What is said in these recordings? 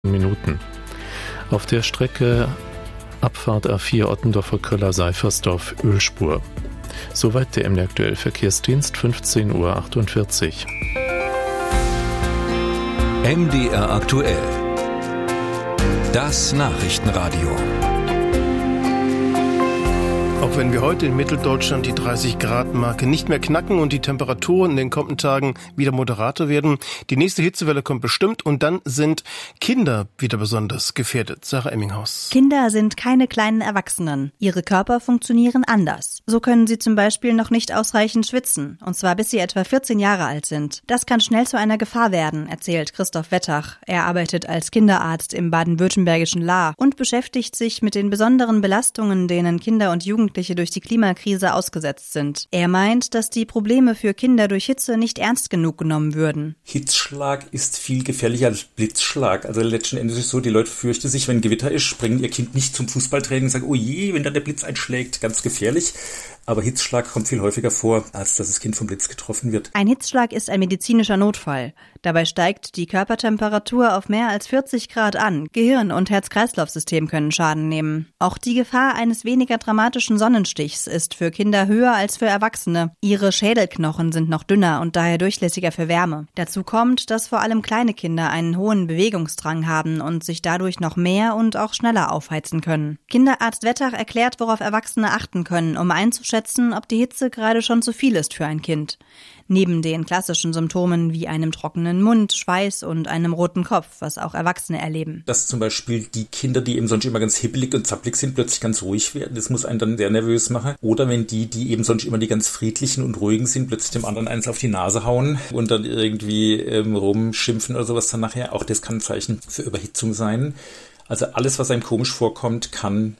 Minuten. Auf der Strecke Abfahrt A4 Ottendorfer Köller-Seifersdorf Ölspur. Soweit der MD Aktuell Verkehrsdienst, 15:48 Uhr. MDR aktuell. Das Nachrichtenradio. Auch wenn wir heute in Mitteldeutschland die 30-Grad-Marke nicht mehr knacken und die Temperaturen in den kommenden Tagen wieder moderater werden, die nächste Hitzewelle kommt bestimmt und dann sind Kinder wieder besonders gefährdet. Sarah Emminghaus. Kinder sind keine kleinen Erwachsenen. Ihre Körper funktionieren anders. So können sie zum Beispiel noch nicht ausreichend schwitzen, und zwar bis sie etwa 14 Jahre alt sind. Das kann schnell zu einer Gefahr werden, erzählt Christoph Wettach. Er arbeitet als Kinderarzt im baden-württembergischen Lahr und beschäftigt sich mit den besonderen Belastungen, denen Kinder und Jugendliche durch die Klimakrise ausgesetzt sind. Er meint, dass die Probleme für Kinder durch Hitze nicht ernst genug genommen würden. Hitzschlag ist viel gefährlicher als Blitzschlag. Also letzten Endes ist es so, die Leute fürchten sich, wenn Gewitter ist, bringen ihr Kind nicht zum Fußballtraining und sagen, oh je, wenn dann der Blitz einschlägt, ganz gefährlich. Aber Hitzschlag kommt viel häufiger vor, als dass das Kind vom Blitz getroffen wird. Ein Hitzschlag ist ein medizinischer Notfall. Dabei steigt die Körpertemperatur auf mehr als 40 Grad an. Gehirn- und Herz-Kreislauf-System können Schaden nehmen. Auch die Gefahr eines weniger dramatischen Sonnenstichs ist für Kinder höher als für Erwachsene. Ihre Schädelknochen sind noch dünner und daher durchlässiger für Wärme. Dazu kommt, dass vor allem kleine Kinder einen hohen Bewegungsdrang haben und sich dadurch noch mehr und auch schneller aufheizen können. Kinderarzt Wettach erklärt, worauf Erwachsene achten können, um einzuschätzen, ob die Hitze gerade schon zu viel ist für ein Kind. Neben den klassischen Symptomen wie einem trockenen Mund, Schweiß und einem roten Kopf, was auch Erwachsene erleben. Dass zum Beispiel die Kinder, die eben sonst immer ganz hibbelig und zappelig sind, plötzlich ganz ruhig werden, das muss einen dann sehr nervös machen. Oder wenn die eben sonst immer die ganz friedlichen und ruhigen sind, plötzlich dem anderen eins auf die Nase hauen und dann irgendwie rumschimpfen oder sowas dann nachher. Auch das kann ein Zeichen für Überhitzung sein. Also alles, was einem komisch vorkommt, kann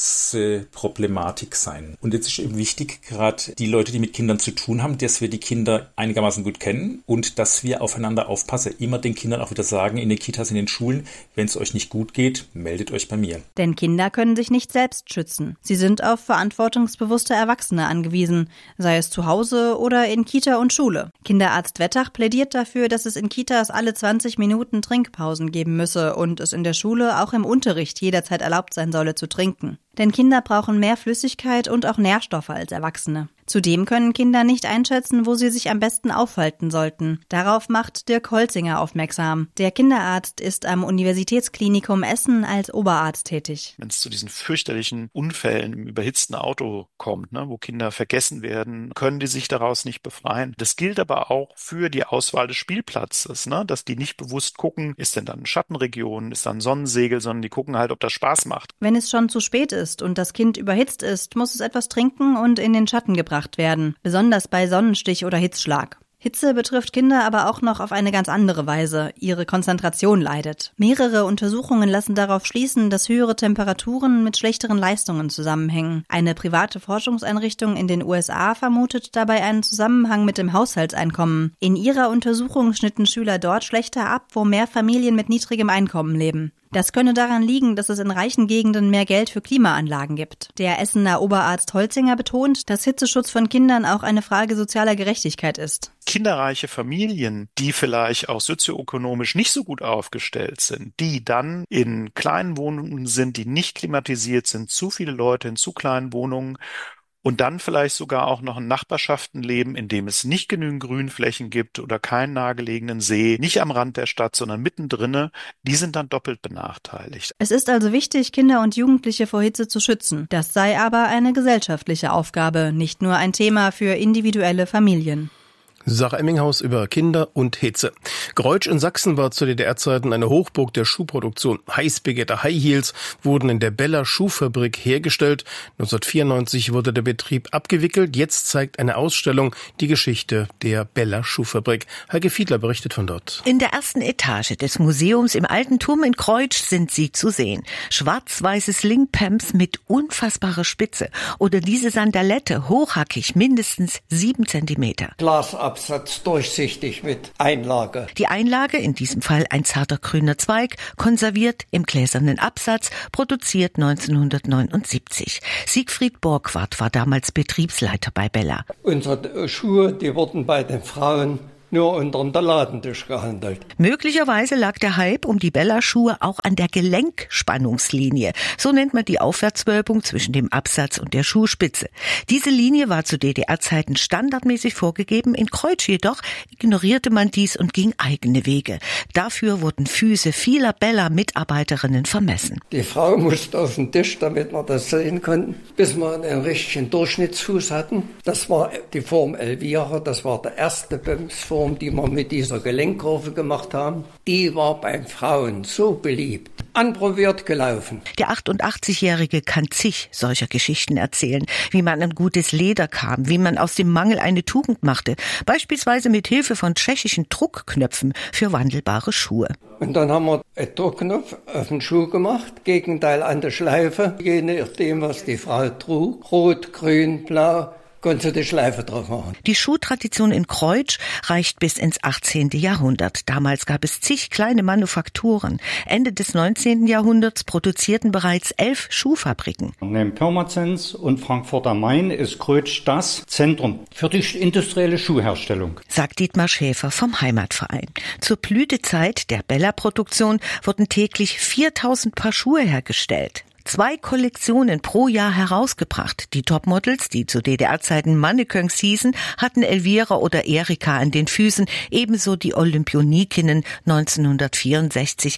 Hitzeproblematik sein. Und jetzt ist eben wichtig, gerade die Leute, die mit Kindern zu tun haben, dass wir die Kinder einigermaßen gut kennen und dass wir aufeinander aufpassen. Immer den Kindern auch wieder sagen, in den Kitas, in den Schulen, wenn es euch nicht gut geht, meldet euch bei mir. Denn Kinder können sich nicht selbst schützen. Sie sind auf verantwortungsbewusste Erwachsene angewiesen, sei es zu Hause oder in Kita und Schule. Kinderarzt Wettach plädiert dafür, dass es in Kitas alle 20 Minuten Trinkpausen geben müsse und es in der Schule auch im Unterricht jederzeit erlaubt sein solle zu trinken. Denn Kinder brauchen mehr Flüssigkeit und auch Nährstoffe als Erwachsene. Zudem können Kinder nicht einschätzen, wo sie sich am besten aufhalten sollten. Darauf macht Dirk Holzinger aufmerksam. Der Kinderarzt ist am Universitätsklinikum Essen als Oberarzt tätig. Wenn es zu diesen fürchterlichen Unfällen im überhitzten Auto kommt, wo Kinder vergessen werden, können die sich daraus nicht befreien. Das gilt aber auch für die Auswahl des Spielplatzes, dass die nicht bewusst gucken, ist denn dann eine Schattenregion, ist dann Sonnensegel, sondern die gucken halt, ob das Spaß macht. Wenn es schon zu spät ist und das Kind überhitzt ist, muss es etwas trinken und in den Schatten gebracht werden, besonders bei Sonnenstich oder Hitzschlag. Hitze betrifft Kinder aber auch noch auf eine ganz andere Weise. Ihre Konzentration leidet. Mehrere Untersuchungen lassen darauf schließen, dass höhere Temperaturen mit schlechteren Leistungen zusammenhängen. Eine private Forschungseinrichtung in den USA vermutet dabei einen Zusammenhang mit dem Haushaltseinkommen. In ihrer Untersuchung schnitten Schüler dort schlechter ab, wo mehr Familien mit niedrigem Einkommen leben. Das könne daran liegen, dass es in reichen Gegenden mehr Geld für Klimaanlagen gibt. Der Essener Oberarzt Holzinger betont, dass Hitzeschutz von Kindern auch eine Frage sozialer Gerechtigkeit ist. Kinderreiche Familien, die vielleicht auch sozioökonomisch nicht so gut aufgestellt sind, die dann in kleinen Wohnungen sind, die nicht klimatisiert sind, zu viele Leute in zu kleinen Wohnungen, und dann vielleicht sogar auch noch in Nachbarschaften leben, in dem es nicht genügend Grünflächen gibt oder keinen nahegelegenen See, nicht am Rand der Stadt, sondern mittendrin, die sind dann doppelt benachteiligt. Es ist also wichtig, Kinder und Jugendliche vor Hitze zu schützen. Das sei aber eine gesellschaftliche Aufgabe, nicht nur ein Thema für individuelle Familien. Sarah Emminghaus über Kinder und Hitze. Greutsch in Sachsen war zu DDR-Zeiten eine Hochburg der Schuhproduktion. Heiß begehrte High Heels wurden in der Bella Schuhfabrik hergestellt. 1994 wurde der Betrieb abgewickelt. Jetzt zeigt eine Ausstellung die Geschichte der Bella Schuhfabrik. Heike Fiedler berichtet von dort. In der ersten Etage des Museums im Alten Turm in Greutsch sind sie zu sehen. Schwarz-weiße Slingpumps mit unfassbarer Spitze oder diese Sandalette, hochhackig, mindestens 7 Zentimeter. Glasabsatz durchsichtig mit Einlage. Die Einlage, in diesem Fall ein zarter grüner Zweig, konserviert im gläsernen Absatz, produziert 1979. Siegfried Borgward war damals Betriebsleiter bei Bella. Unsere Schuhe, die wurden bei den Frauen nur unter dem Ladentisch gehandelt. Möglicherweise lag der Hype um die Bella-Schuhe auch an der Gelenkspannungslinie. So nennt man die Aufwärtswölbung zwischen dem Absatz und der Schuhspitze. Diese Linie war zu DDR-Zeiten standardmäßig vorgegeben. In Kreutsch jedoch ignorierte man dies und ging eigene Wege. Dafür wurden Füße vieler Bella-Mitarbeiterinnen vermessen. Die Frau musste auf den Tisch, damit wir das sehen konnten, bis wir einen richtigen Durchschnittsfuß hatten. Das war die Form Elvira, das war die erste BEMS-Form, die wir mit dieser Gelenkkurve gemacht haben. Die war bei Frauen so beliebt. Anprobiert gelaufen. Der 88-Jährige kann zig solcher Geschichten erzählen, wie man an gutes Leder kam, wie man aus dem Mangel eine Tugend machte, beispielsweise mit Hilfe von tschechischen Druckknöpfen für wandelbare Schuhe. Und dann haben wir einen Druckknopf auf den Schuh gemacht, Gegenteil an der Schleife, je nachdem, was die Frau trug, rot, grün, blau, konnte sie die Schleife drauf machen. Die Schuhtradition in Kreutsch reicht bis ins 18. Jahrhundert. Damals gab es zig kleine Manufakturen. Ende des 19. Jahrhunderts produzierten bereits 11 Schuhfabriken. Neben Pirmasens und Frankfurt am Main ist Kreutsch das Zentrum für die industrielle Schuhherstellung, sagt Dietmar Schäfer vom Heimatverein. Zur Blütezeit der Bella-Produktion wurden täglich 4000 Paar Schuhe hergestellt. 2 Kollektionen pro Jahr herausgebracht. Die Topmodels, die zu DDR-Zeiten Mannequins hießen, hatten Elvira oder Erika an den Füßen, ebenso die Olympionikinnen 1964,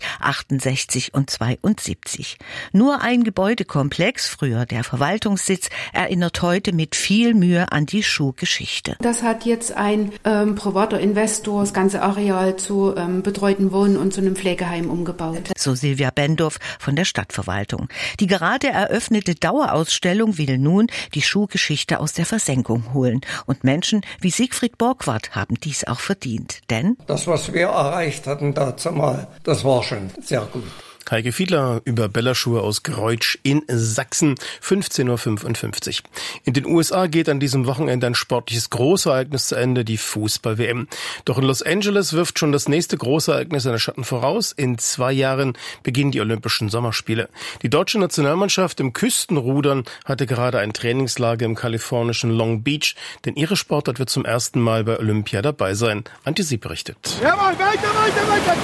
68 und 72. Nur ein Gebäudekomplex, früher der Verwaltungssitz, erinnert heute mit viel Mühe an die Schuhgeschichte. Das hat jetzt ein privater Investor das ganze Areal zu betreuten Wohnen und zu einem Pflegeheim umgebaut. So Silvia Bendorf von der Stadtverwaltung. Die gerade eröffnete Dauerausstellung will nun die Schuhgeschichte aus der Versenkung holen. Und Menschen wie Siegfried Borgward haben dies auch verdient. Denn das, was wir erreicht hatten dazu mal, das war schon sehr gut. Heike Fiedler über Bella-Schuhe aus Kreutsch in Sachsen, 15.55 Uhr. In den USA geht an diesem Wochenende ein sportliches Großereignis zu Ende, die Fußball-WM. Doch in Los Angeles wirft schon das nächste Großereignis seine Schatten voraus. In 2 Jahren beginnen die Olympischen Sommerspiele. Die deutsche Nationalmannschaft im Küstenrudern hatte gerade ein Trainingslager im kalifornischen Long Beach, denn ihre Sportart wird zum ersten Mal bei Olympia dabei sein. Antje Sieb berichtet. Jawohl, weiter,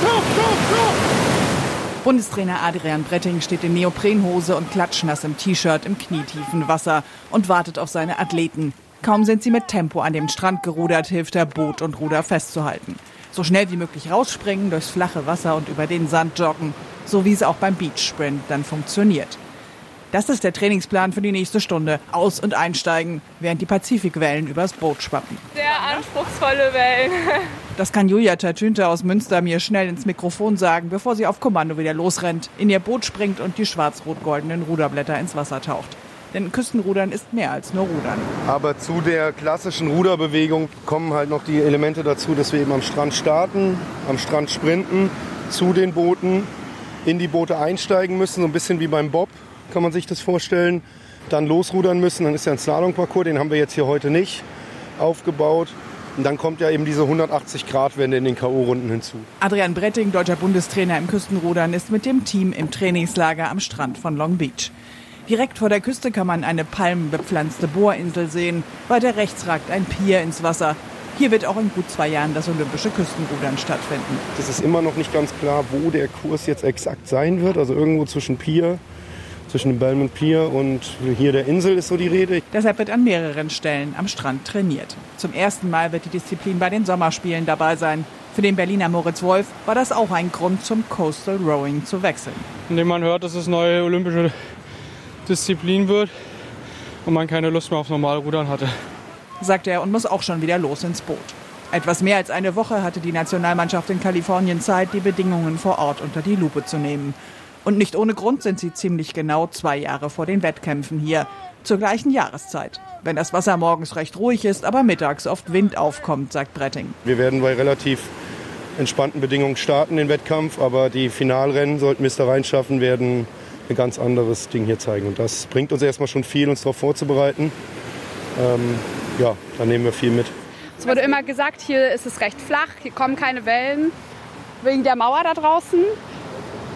Tor! Bundestrainer Adrian Bretting steht in Neoprenhose und klatschnass im T-Shirt im knietiefen Wasser und wartet auf seine Athleten. Kaum sind sie mit Tempo an den Strand gerudert, hilft er, Boot und Ruder festzuhalten. So schnell wie möglich rausspringen, durchs flache Wasser und über den Sand joggen, so wie es auch beim Beach Sprint dann funktioniert. Das ist der Trainingsplan für die nächste Stunde. Aus- und einsteigen, während die Pazifikwellen übers Boot schwappen. Sehr anspruchsvolle Wellen. Das kann Julia Tertünte aus Münster mir schnell ins Mikrofon sagen, bevor sie auf Kommando wieder losrennt, in ihr Boot springt und die schwarz-rot-goldenen Ruderblätter ins Wasser taucht. Denn Küstenrudern ist mehr als nur Rudern. Aber zu der klassischen Ruderbewegung kommen halt noch die Elemente dazu, dass wir eben am Strand starten, am Strand sprinten, zu den Booten, in die Boote einsteigen müssen, so ein bisschen wie beim Bob. Kann man sich das vorstellen, dann losrudern müssen, dann ist ja ein Slalomparcours, den haben wir jetzt hier heute nicht aufgebaut. Und dann kommt ja eben diese 180-Grad-Wende in den K.O.-Runden hinzu. Adrian Bretting, deutscher Bundestrainer im Küstenrudern, ist mit dem Team im Trainingslager am Strand von Long Beach. Direkt vor der Küste kann man eine palmenbepflanzte Bohrinsel sehen. Weiter rechts ragt ein Pier ins Wasser. Hier wird auch in gut 2 Jahren das olympische Küstenrudern stattfinden. Es ist immer noch nicht ganz klar, wo der Kurs jetzt exakt sein wird. Also irgendwo zwischen dem Belmont Pier und hier der Insel ist so die Rede. Deshalb wird an mehreren Stellen am Strand trainiert. Zum ersten Mal wird die Disziplin bei den Sommerspielen dabei sein. Für den Berliner Moritz Wolf war das auch ein Grund, zum Coastal Rowing zu wechseln. Indem man hört, dass es neue olympische Disziplin wird und man keine Lust mehr auf Normalrudern hatte, sagt er und muss auch schon wieder los ins Boot. Etwas mehr als eine Woche hatte die Nationalmannschaft in Kalifornien Zeit, die Bedingungen vor Ort unter die Lupe zu nehmen. Und nicht ohne Grund sind sie ziemlich genau 2 Jahre vor den Wettkämpfen hier, zur gleichen Jahreszeit. Wenn das Wasser morgens recht ruhig ist, aber mittags oft Wind aufkommt, sagt Bretting. Wir werden bei relativ entspannten Bedingungen starten, den Wettkampf, aber die Finalrennen, sollten wir es da reinschaffen, werden ein ganz anderes Ding hier zeigen. Und das bringt uns erstmal schon viel, uns darauf vorzubereiten. Da nehmen wir viel mit. Es wurde immer gesagt, hier ist es recht flach, hier kommen keine Wellen, wegen der Mauer da draußen.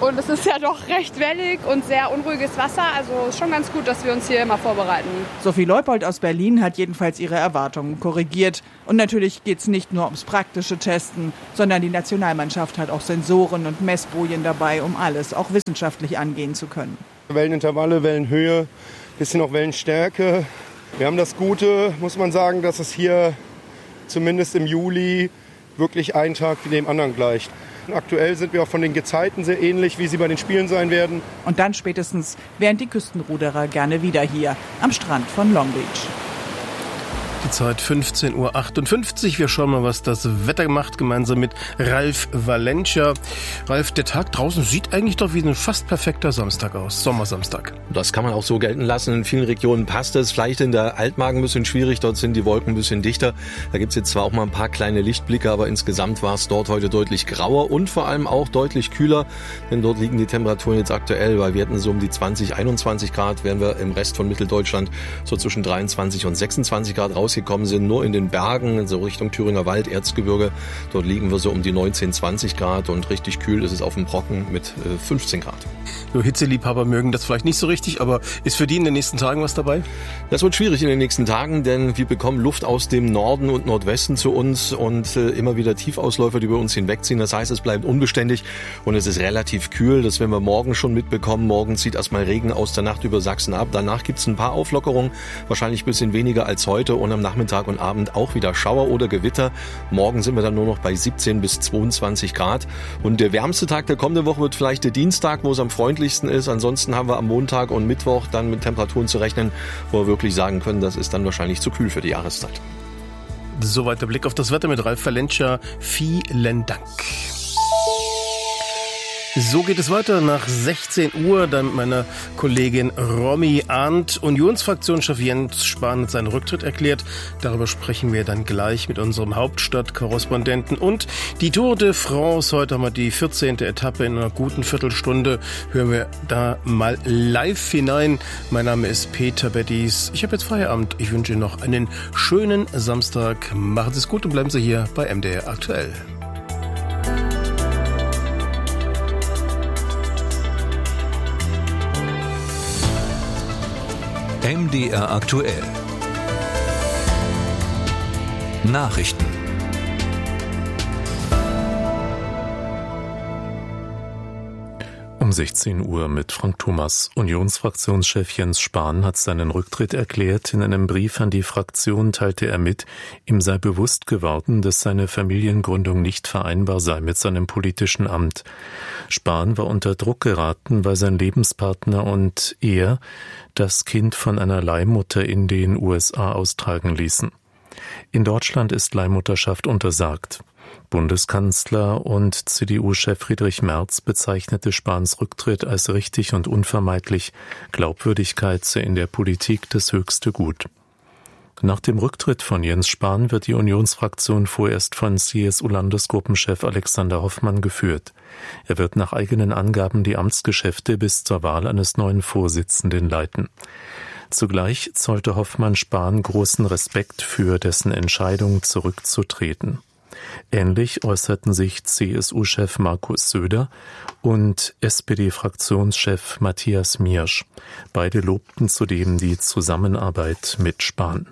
Und es ist ja doch recht wellig und sehr unruhiges Wasser. Also ist schon ganz gut, dass wir uns hier immer vorbereiten. Sophie Leupold aus Berlin hat jedenfalls ihre Erwartungen korrigiert. Und natürlich geht es nicht nur ums praktische Testen, sondern die Nationalmannschaft hat auch Sensoren und Messbojen dabei, um alles auch wissenschaftlich angehen zu können. Wellenintervalle, Wellenhöhe, bisschen auch Wellenstärke. Wir haben das Gute, muss man sagen, dass es hier zumindest im Juli wirklich einen Tag wie dem anderen gleicht. Aktuell sind wir auch von den Gezeiten sehr ähnlich, wie sie bei den Spielen sein werden. Und dann spätestens wären die Küstenruderer gerne wieder hier am Strand von Long Beach. Die Zeit 15:58 Uhr. Wir schauen mal, was das Wetter macht, gemeinsam mit Ralf Valencia. Ralf, der Tag draußen sieht eigentlich doch wie ein fast perfekter Samstag aus, Sommersamstag. Das kann man auch so gelten lassen. In vielen Regionen passt es. Vielleicht in der Altmark ein bisschen schwierig, dort sind die Wolken ein bisschen dichter. Da gibt es jetzt zwar auch mal ein paar kleine Lichtblicke, aber insgesamt war es dort heute deutlich grauer und vor allem auch deutlich kühler, denn dort liegen die Temperaturen jetzt aktuell, weil wir hatten so um die 20, 21 Grad, während wir im Rest von Mitteldeutschland so zwischen 23 und 26 Grad rausgekommen sind, nur in den Bergen, so Richtung Thüringer Wald, Erzgebirge. Dort liegen wir so um die 19, 20 Grad und richtig kühl ist es auf dem Brocken mit 15 Grad. So Hitzeliebhaber mögen das vielleicht nicht so richtig, aber ist für die in den nächsten Tagen was dabei? Das wird schwierig in den nächsten Tagen, denn wir bekommen Luft aus dem Norden und Nordwesten zu uns und immer wieder Tiefausläufer, die über uns hinwegziehen. Das heißt, es bleibt unbeständig und es ist relativ kühl. Das werden wir morgen schon mitbekommen. Morgen zieht erstmal Regen aus der Nacht über Sachsen ab. Danach gibt es ein paar Auflockerungen, wahrscheinlich ein bisschen weniger als heute und am Nachmittag und Abend auch wieder Schauer oder Gewitter. Morgen sind wir dann nur noch bei 17 bis 22 Grad. Und der wärmste Tag der kommenden Woche wird vielleicht der Dienstag, wo es am freundlichsten ist. Ansonsten haben wir am Montag und Mittwoch dann mit Temperaturen zu rechnen, wo wir wirklich sagen können, das ist dann wahrscheinlich zu kühl für die Jahreszeit. Soweit der Blick auf das Wetter mit Ralf Valencia. Vielen Dank. So geht es weiter nach 16 Uhr, dann mit meiner Kollegin Romy Arndt. Unionsfraktionschef Jens Spahn hat seinen Rücktritt erklärt. Darüber sprechen wir dann gleich mit unserem Hauptstadtkorrespondenten. Und die Tour de France, heute haben wir die 14. Etappe in einer guten Viertelstunde. Hören wir da mal live hinein. Mein Name ist Peter Bettis. Ich habe jetzt Feierabend. Ich wünsche Ihnen noch einen schönen Samstag. Machen Sie es gut und bleiben Sie hier bei MDR aktuell. MDR aktuell. Nachrichten. Um 16 Uhr mit Frank Thomas. Unionsfraktionschef Jens Spahn hat seinen Rücktritt erklärt. In einem Brief an die Fraktion teilte er mit, ihm sei bewusst geworden, dass seine Familiengründung nicht vereinbar sei mit seinem politischen Amt. Spahn war unter Druck geraten, weil sein Lebenspartner und er das Kind von einer Leihmutter in den USA austragen ließen. In Deutschland ist Leihmutterschaft untersagt. Bundeskanzler und CDU-Chef Friedrich Merz bezeichnete Spahns Rücktritt als richtig und unvermeidlich. Glaubwürdigkeit sei in der Politik das höchste Gut. Nach dem Rücktritt von Jens Spahn wird die Unionsfraktion vorerst von CSU-Landesgruppenchef Alexander Hoffmann geführt. Er wird nach eigenen Angaben die Amtsgeschäfte bis zur Wahl eines neuen Vorsitzenden leiten. Zugleich zollte Hoffmann Spahn großen Respekt für dessen Entscheidung, zurückzutreten. Ähnlich äußerten sich CSU-Chef Markus Söder und SPD-Fraktionschef Matthias Miersch. Beide lobten zudem die Zusammenarbeit mit Spahn.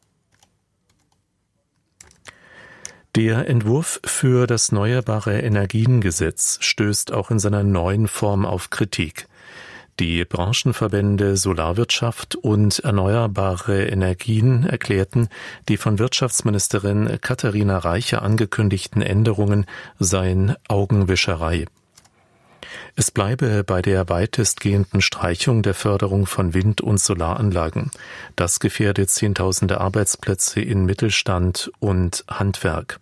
Der Entwurf für das Erneuerbare Energiengesetz stößt auch in seiner neuen Form auf Kritik. Die Branchenverbände Solarwirtschaft und Erneuerbare Energien erklärten, die von Wirtschaftsministerin Katharina Reiche angekündigten Änderungen seien Augenwischerei. Es bleibe bei der weitestgehenden Streichung der Förderung von Wind- und Solaranlagen. Das gefährdet Zehntausende Arbeitsplätze in Mittelstand und Handwerk.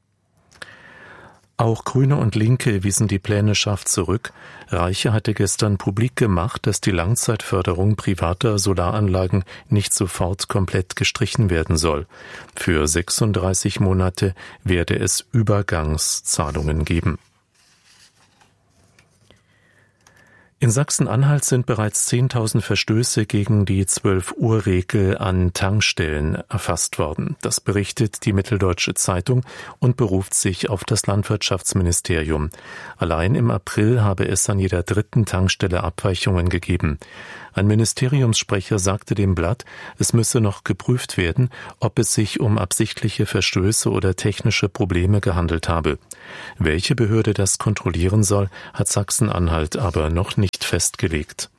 Auch Grüne und Linke wiesen die Pläne scharf zurück. Reiche hatte gestern publik gemacht, dass die Langzeitförderung privater Solaranlagen nicht sofort komplett gestrichen werden soll. Für 36 Monate werde es Übergangszahlungen geben. In Sachsen-Anhalt sind bereits 10.000 Verstöße gegen die 12-Uhr-Regel an Tankstellen erfasst worden. Das berichtet die Mitteldeutsche Zeitung und beruft sich auf das Landwirtschaftsministerium. Allein im April habe es an jeder dritten Tankstelle Abweichungen gegeben. Ein Ministeriumssprecher sagte dem Blatt, es müsse noch geprüft werden, ob es sich um absichtliche Verstöße oder technische Probleme gehandelt habe. Welche Behörde das kontrollieren soll, hat Sachsen-Anhalt aber noch nicht festgelegt.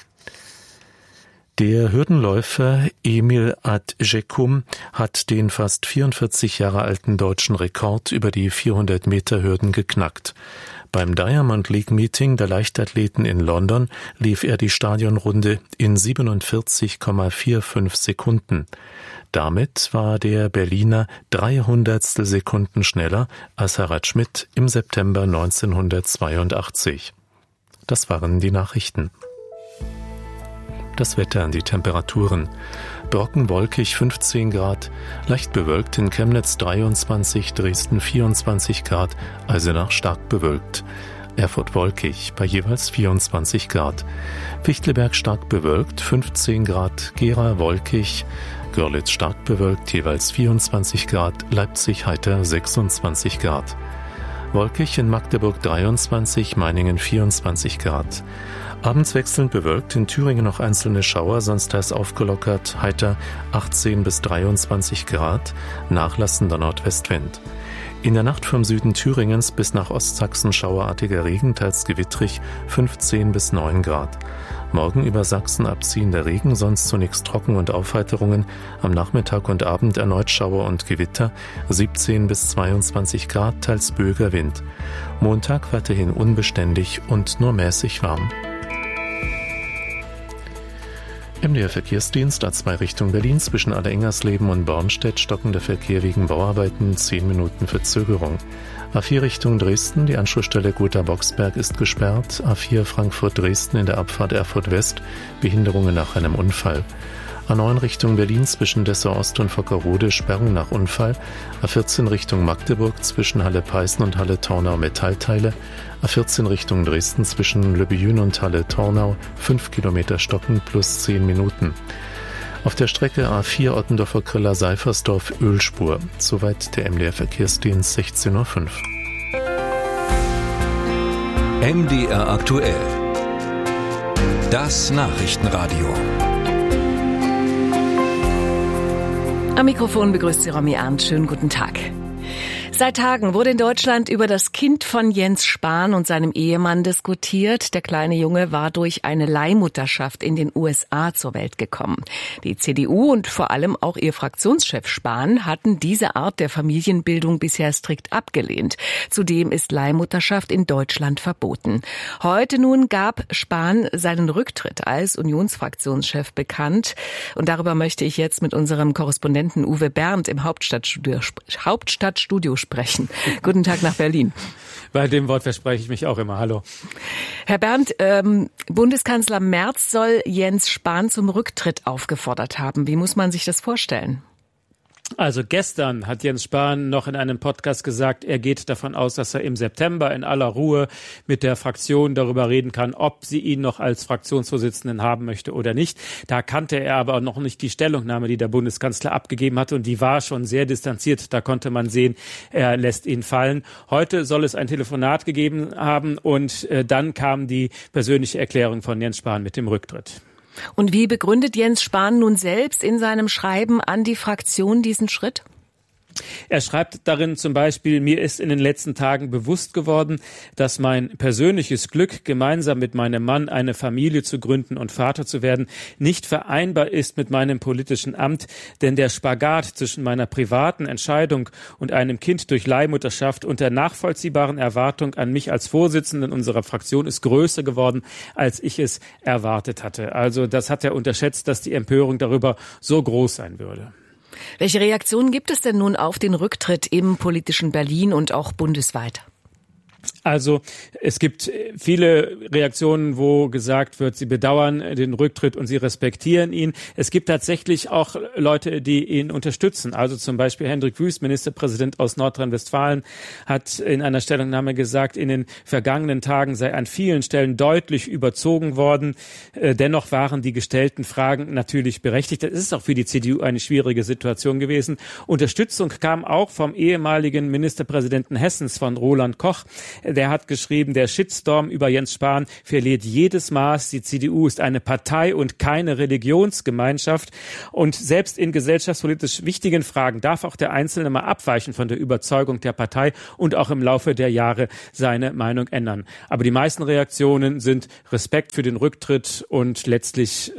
Der Hürdenläufer Emil Adjekum hat den fast 44 Jahre alten deutschen Rekord über die 400-Meter-Hürden geknackt. Beim Diamond League Meeting der Leichtathleten in London lief er die Stadionrunde in 47,45 Sekunden. Damit war der Berliner 300 Sekunden schneller als Harald Schmidt im September 1982. Das waren die Nachrichten. Das Wetter, die Temperaturen. Brocken wolkig 15 Grad, leicht bewölkt in Chemnitz 23, Dresden 24 Grad, Eisenach stark bewölkt. Erfurt wolkig bei jeweils 24 Grad. Fichtelberg stark bewölkt 15 Grad, Gera wolkig, Görlitz stark bewölkt jeweils 24 Grad, Leipzig heiter 26 Grad. Wolkig in Magdeburg 23, Meiningen 24 Grad. Abends wechselnd bewölkt, in Thüringen noch einzelne Schauer, sonst heiß aufgelockert, heiter 18 bis 23 Grad, nachlassender Nordwestwind. In der Nacht vom Süden Thüringens bis nach Ostsachsen schauerartiger Regen, teils gewittrig, 15 bis 9 Grad. Morgen über Sachsen abziehender Regen, sonst zunächst Trocken- und Aufheiterungen, am Nachmittag und Abend erneut Schauer und Gewitter, 17 bis 22 Grad, teils böiger Wind. Montag weiterhin unbeständig und nur mäßig warm. MDR Verkehrsdienst A2 Richtung Berlin zwischen Allerengersleben und Bornstedt stockender Verkehr wegen Bauarbeiten, 10 Minuten Verzögerung. A4 Richtung Dresden, die Anschlussstelle Gotha-Boxberg ist gesperrt. A4 Frankfurt-Dresden in der Abfahrt Erfurt West, Behinderungen nach einem Unfall. A9 Richtung Berlin zwischen Dessau Ost und Vockerode, Sperrung nach Unfall. A14 Richtung Magdeburg zwischen Halle-Peißen und Halle-Tornau Metallteile. A14 Richtung Dresden zwischen Löbejün und Halle-Tornau, 5 Kilometer stocken plus 10 Minuten. Auf der Strecke A4 Ottendorfer-Kriller-Seifersdorf Ölspur. Soweit der MDR Verkehrsdienst 16:05 Uhr. MDR aktuell. Das Nachrichtenradio. Am Mikrofon begrüßt Sie Romy Arndt. Schönen guten Tag. Seit Tagen wurde in Deutschland über das Kind von Jens Spahn und seinem Ehemann diskutiert. Der kleine Junge war durch eine Leihmutterschaft in den USA zur Welt gekommen. Die CDU und vor allem auch ihr Fraktionschef Spahn hatten diese Art der Familienbildung bisher strikt abgelehnt. Zudem ist Leihmutterschaft in Deutschland verboten. Heute nun gab Spahn seinen Rücktritt als Unionsfraktionschef bekannt. Und darüber möchte ich jetzt mit unserem Korrespondenten Uwe Berndt im Hauptstadtstudio sprechen. Guten Tag nach Berlin. Bei dem Wort verspreche ich mich auch immer. Hallo. Herr Berndt, Bundeskanzler Merz soll Jens Spahn zum Rücktritt aufgefordert haben. Wie muss man sich das vorstellen? Also gestern hat Jens Spahn noch in einem Podcast gesagt, er geht davon aus, dass er im September in aller Ruhe mit der Fraktion darüber reden kann, ob sie ihn noch als Fraktionsvorsitzenden haben möchte oder nicht. Da kannte er aber noch nicht die Stellungnahme, die der Bundeskanzler abgegeben hatte, und die war schon sehr distanziert. Da konnte man sehen, er lässt ihn fallen. Heute soll es ein Telefonat gegeben haben und dann kam die persönliche Erklärung von Jens Spahn mit dem Rücktritt. Und wie begründet Jens Spahn nun selbst in seinem Schreiben an die Fraktion diesen Schritt? Er schreibt darin zum Beispiel, mir ist in den letzten Tagen bewusst geworden, dass mein persönliches Glück, gemeinsam mit meinem Mann eine Familie zu gründen und Vater zu werden, nicht vereinbar ist mit meinem politischen Amt, denn der Spagat zwischen meiner privaten Entscheidung und einem Kind durch Leihmutterschaft und der nachvollziehbaren Erwartung an mich als Vorsitzenden unserer Fraktion ist größer geworden, als ich es erwartet hatte. Also das hat er unterschätzt, dass die Empörung darüber so groß sein würde. Welche Reaktionen gibt es denn nun auf den Rücktritt im politischen Berlin und auch bundesweit? Also es gibt viele Reaktionen, wo gesagt wird, sie bedauern den Rücktritt und sie respektieren ihn. Es gibt tatsächlich auch Leute, die ihn unterstützen. Also zum Beispiel Hendrik Wüst, Ministerpräsident aus Nordrhein-Westfalen, hat in einer Stellungnahme gesagt, in den vergangenen Tagen sei an vielen Stellen deutlich überzogen worden. Dennoch waren die gestellten Fragen natürlich berechtigt. Es ist auch für die CDU eine schwierige Situation gewesen. Unterstützung kam auch vom ehemaligen Ministerpräsidenten Hessens, von Roland Koch. Der hat geschrieben, der Shitstorm über Jens Spahn verliert jedes Maß. Die CDU ist eine Partei und keine Religionsgemeinschaft. Und selbst in gesellschaftspolitisch wichtigen Fragen darf auch der Einzelne mal abweichen von der Überzeugung der Partei und auch im Laufe der Jahre seine Meinung ändern. Aber die meisten Reaktionen sind Respekt für den Rücktritt und letztlich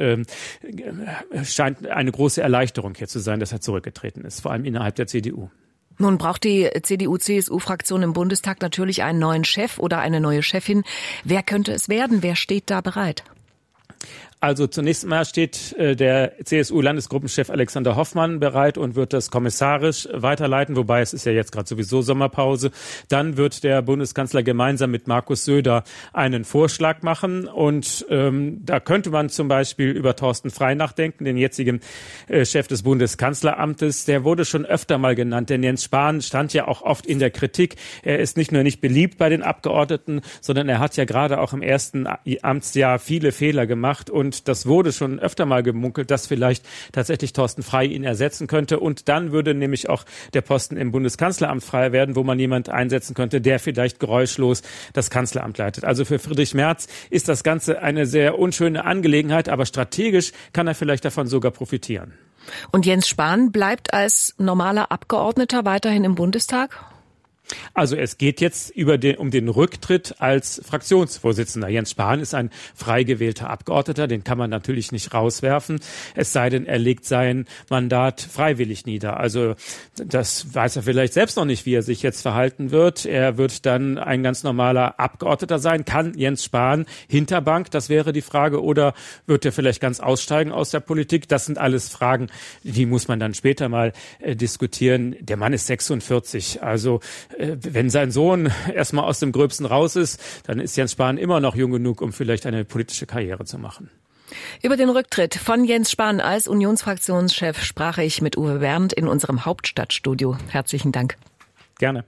scheint eine große Erleichterung hier zu sein, dass er zurückgetreten ist, vor allem innerhalb der CDU. Nun braucht die CDU-CSU-Fraktion im Bundestag natürlich einen neuen Chef oder eine neue Chefin. Wer könnte es werden? Wer steht da bereit? Also zunächst mal steht der CSU-Landesgruppenchef Alexander Hoffmann bereit und wird das kommissarisch weiterleiten, wobei es ist ja jetzt gerade sowieso Sommerpause. Dann wird der Bundeskanzler gemeinsam mit Markus Söder einen Vorschlag machen und da könnte man zum Beispiel über Thorsten Frey nachdenken, den jetzigen Chef des Bundeskanzleramtes. Der wurde schon öfter mal genannt, denn Jens Spahn stand ja auch oft in der Kritik. Er ist nicht nur nicht beliebt bei den Abgeordneten, sondern er hat ja gerade auch im ersten Amtsjahr viele Fehler gemacht und das wurde schon öfter mal gemunkelt, dass vielleicht tatsächlich Thorsten Frey ihn ersetzen könnte. Und dann würde nämlich auch der Posten im Bundeskanzleramt frei werden, wo man jemand einsetzen könnte, der vielleicht geräuschlos das Kanzleramt leitet. Also für Friedrich Merz ist das Ganze eine sehr unschöne Angelegenheit, aber strategisch kann er vielleicht davon sogar profitieren. Und Jens Spahn bleibt als normaler Abgeordneter weiterhin im Bundestag? Also es geht jetzt um den Rücktritt als Fraktionsvorsitzender. Jens Spahn ist ein frei gewählter Abgeordneter, den kann man natürlich nicht rauswerfen, es sei denn, er legt sein Mandat freiwillig nieder. Also das weiß er vielleicht selbst noch nicht, wie er sich jetzt verhalten wird. Er wird dann ein ganz normaler Abgeordneter sein. Kann Jens Spahn Hinterbank, das wäre die Frage, oder wird er vielleicht ganz aussteigen aus der Politik? Das sind alles Fragen, die muss man dann später mal diskutieren. Der Mann ist 46, also wenn sein Sohn erstmal aus dem Gröbsten raus ist, dann ist Jens Spahn immer noch jung genug, um vielleicht eine politische Karriere zu machen. Über den Rücktritt von Jens Spahn als Unionsfraktionschef sprach ich mit Uwe Bernd in unserem Hauptstadtstudio. Herzlichen Dank. Gerne.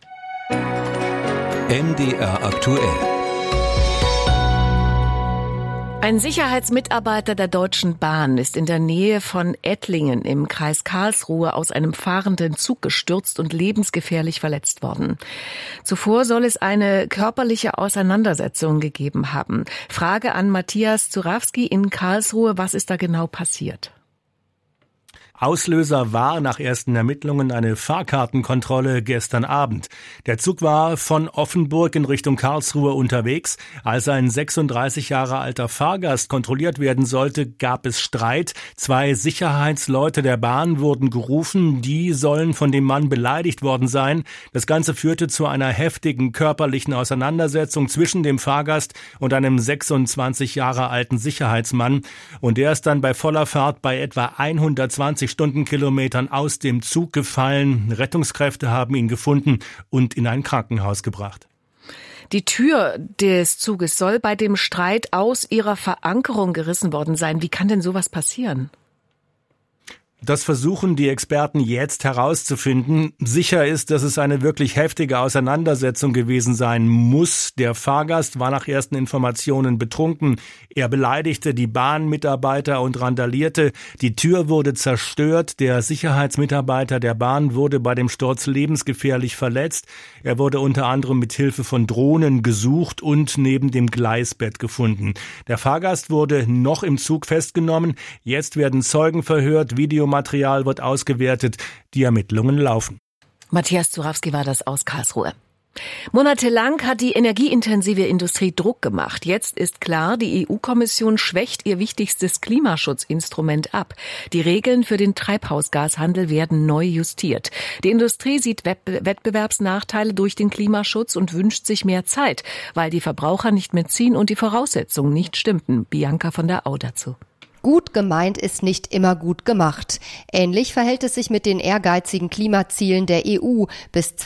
MDR aktuell. Ein Sicherheitsmitarbeiter der Deutschen Bahn ist in der Nähe von Ettlingen im Kreis Karlsruhe aus einem fahrenden Zug gestürzt und lebensgefährlich verletzt worden. Zuvor soll es eine körperliche Auseinandersetzung gegeben haben. Frage an Matthias Zurawski in Karlsruhe, was ist da genau passiert? Auslöser war nach ersten Ermittlungen eine Fahrkartenkontrolle gestern Abend. Der Zug war von Offenburg in Richtung Karlsruhe unterwegs. Als ein 36 Jahre alter Fahrgast kontrolliert werden sollte, gab es Streit. 2 Sicherheitsleute der Bahn wurden gerufen. Die sollen von dem Mann beleidigt worden sein. Das Ganze führte zu einer heftigen körperlichen Auseinandersetzung zwischen dem Fahrgast und einem 26 Jahre alten Sicherheitsmann. Und der ist dann bei voller Fahrt bei etwa 120 Stundenkilometern aus dem Zug gefallen. Rettungskräfte haben ihn gefunden und in ein Krankenhaus gebracht. Die Tür des Zuges soll bei dem Streit aus ihrer Verankerung gerissen worden sein. Wie kann denn sowas passieren? Das versuchen die Experten jetzt herauszufinden. Sicher ist, dass es eine wirklich heftige Auseinandersetzung gewesen sein muss. Der Fahrgast war nach ersten Informationen betrunken. Er beleidigte die Bahnmitarbeiter und randalierte. Die Tür wurde zerstört. Der Sicherheitsmitarbeiter der Bahn wurde bei dem Sturz lebensgefährlich verletzt. Er wurde unter anderem mit Hilfe von Drohnen gesucht und neben dem Gleisbett gefunden. Der Fahrgast wurde noch im Zug festgenommen. Jetzt werden Zeugen verhört, Videomaterial wird ausgewertet. Die Ermittlungen laufen. Matthias Zurawski war das aus Karlsruhe. Monatelang hat die energieintensive Industrie Druck gemacht. Jetzt ist klar, die EU-Kommission schwächt ihr wichtigstes Klimaschutzinstrument ab. Die Regeln für den Treibhausgashandel werden neu justiert. Die Industrie sieht Wettbewerbsnachteile durch den Klimaschutz und wünscht sich mehr Zeit, weil die Verbraucher nicht mitziehen und die Voraussetzungen nicht stimmten. Bianca von der Au dazu. Gut gemeint ist nicht immer gut gemacht. Ähnlich verhält es sich mit den ehrgeizigen Klimazielen der EU, bis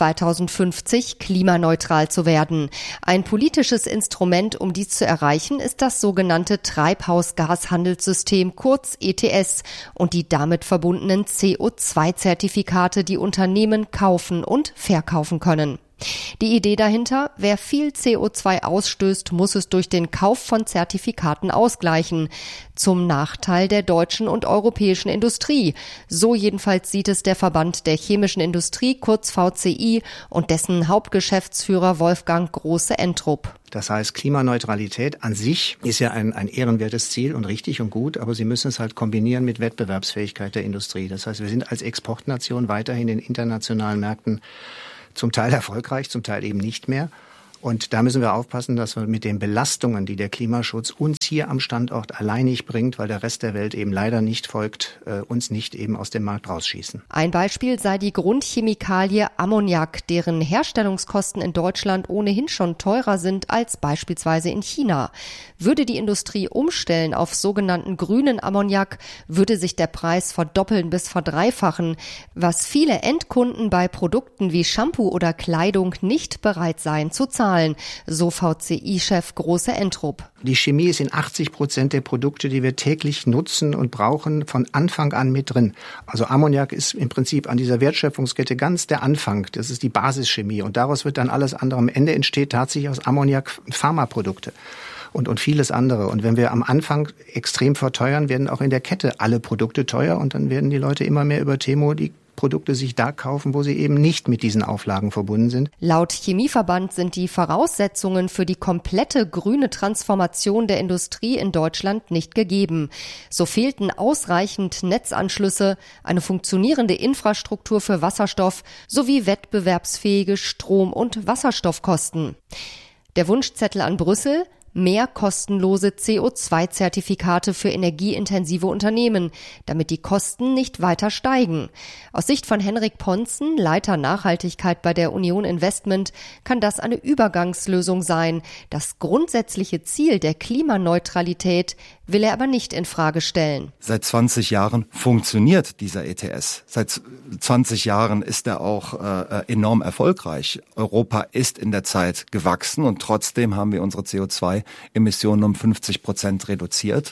2050 klimaneutral zu werden. Ein politisches Instrument, um dies zu erreichen, ist das sogenannte Treibhausgashandelssystem, kurz ETS, und die damit verbundenen CO2-Zertifikate, die Unternehmen kaufen und verkaufen können. Die Idee dahinter: wer viel CO2 ausstößt, muss es durch den Kauf von Zertifikaten ausgleichen. Zum Nachteil der deutschen und europäischen Industrie. So jedenfalls sieht es der Verband der chemischen Industrie, kurz VCI, und dessen Hauptgeschäftsführer Wolfgang Große-Entrup. Das heißt, Klimaneutralität an sich ist ja ein ehrenwertes Ziel und richtig und gut, aber Sie müssen es halt kombinieren mit Wettbewerbsfähigkeit der Industrie. Das heißt, wir sind als Exportnation weiterhin in internationalen Märkten zum Teil erfolgreich, zum Teil eben nicht mehr. Und da müssen wir aufpassen, dass wir mit den Belastungen, die der Klimaschutz uns hier am Standort alleinig bringt, weil der Rest der Welt eben leider nicht folgt, uns nicht eben aus dem Markt rausschießen. Ein Beispiel sei die Grundchemikalie Ammoniak, deren Herstellungskosten in Deutschland ohnehin schon teurer sind als beispielsweise in China. Würde die Industrie umstellen auf sogenannten grünen Ammoniak, würde sich der Preis verdoppeln bis verdreifachen, was viele Endkunden bei Produkten wie Shampoo oder Kleidung nicht bereit seien zu zahlen. So VCI-Chef Große-Entrup. Die Chemie ist in 80% der Produkte, die wir täglich nutzen und brauchen, von Anfang an mit drin. Also Ammoniak ist im Prinzip an dieser Wertschöpfungskette ganz der Anfang. Das ist die Basischemie. Und daraus wird dann alles andere. Am Ende entsteht tatsächlich aus Ammoniak Pharmaprodukte. Und vieles andere. Und wenn wir am Anfang extrem verteuern, werden auch in der Kette alle Produkte teuer. Und dann werden die Leute immer mehr über Temo die Produkte sich da kaufen, wo sie eben nicht mit diesen Auflagen verbunden sind. Laut Chemieverband sind die Voraussetzungen für die komplette grüne Transformation der Industrie in Deutschland nicht gegeben. So fehlten ausreichend Netzanschlüsse, eine funktionierende Infrastruktur für Wasserstoff sowie wettbewerbsfähige Strom- und Wasserstoffkosten. Der Wunschzettel an Brüssel: mehr kostenlose CO2-Zertifikate für energieintensive Unternehmen, damit die Kosten nicht weiter steigen. Aus Sicht von Henrik Ponzen, Leiter Nachhaltigkeit bei der Union Investment, kann das eine Übergangslösung sein. Das grundsätzliche Ziel der Klimaneutralität will er aber nicht in Frage stellen. Seit 20 Jahren funktioniert dieser ETS. Seit 20 Jahren ist er auch enorm erfolgreich. Europa ist in der Zeit gewachsen und trotzdem haben wir unsere CO2-Emissionen um 50% reduziert.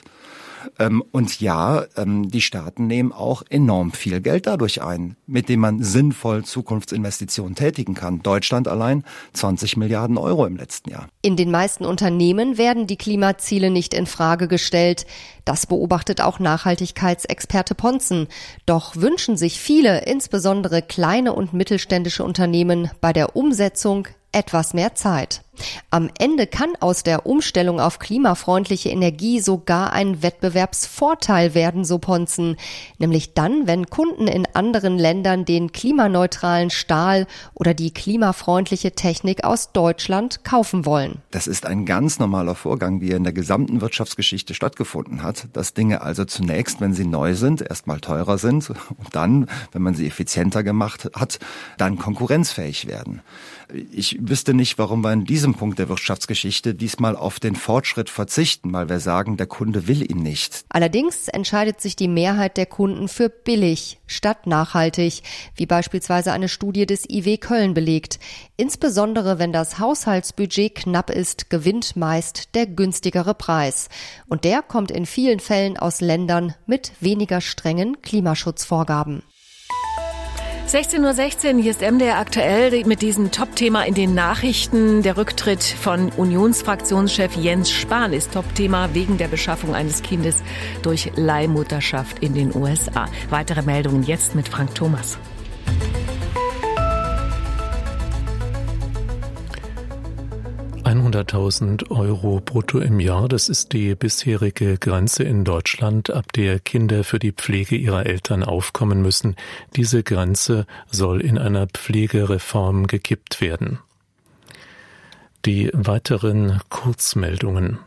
Und ja, die Staaten nehmen auch enorm viel Geld dadurch ein, mit dem man sinnvoll Zukunftsinvestitionen tätigen kann. Deutschland allein 20 Milliarden Euro im letzten Jahr. In den meisten Unternehmen werden die Klimaziele nicht in Frage gestellt. Das beobachtet auch Nachhaltigkeitsexperte Ponzen. Doch wünschen sich viele, insbesondere kleine und mittelständische Unternehmen, bei der Umsetzung etwas mehr Zeit. Am Ende kann aus der Umstellung auf klimafreundliche Energie sogar ein Wettbewerbsvorteil werden, so Ponzen. Nämlich dann, wenn Kunden in anderen Ländern den klimaneutralen Stahl oder die klimafreundliche Technik aus Deutschland kaufen wollen. Das ist ein ganz normaler Vorgang, wie er in der gesamten Wirtschaftsgeschichte stattgefunden hat, dass Dinge also zunächst, wenn sie neu sind, erstmal teurer sind und dann, wenn man sie effizienter gemacht hat, dann konkurrenzfähig werden. Ich wüsste nicht, warum wir in diesem Punkt der Wirtschaftsgeschichte diesmal auf den Fortschritt verzichten, weil wir sagen, der Kunde will ihn nicht. Allerdings entscheidet sich die Mehrheit der Kunden für billig statt nachhaltig, wie beispielsweise eine Studie des IW Köln belegt. Insbesondere wenn das Haushaltsbudget knapp ist, gewinnt meist der günstigere Preis. Und der kommt in vielen Fällen aus Ländern mit weniger strengen Klimaschutzvorgaben. 16:16 Uhr, hier ist MDR aktuell mit diesem Top-Thema in den Nachrichten. Der Rücktritt von Unionsfraktionschef Jens Spahn ist Top-Thema wegen der Beschaffung eines Kindes durch Leihmutterschaft in den USA. Weitere Meldungen jetzt mit Frank Thomas. 100.000 Euro brutto im Jahr, das ist die bisherige Grenze in Deutschland, ab der Kinder für die Pflege ihrer Eltern aufkommen müssen. Diese Grenze soll in einer Pflegereform gekippt werden. Die weiteren Kurzmeldungen.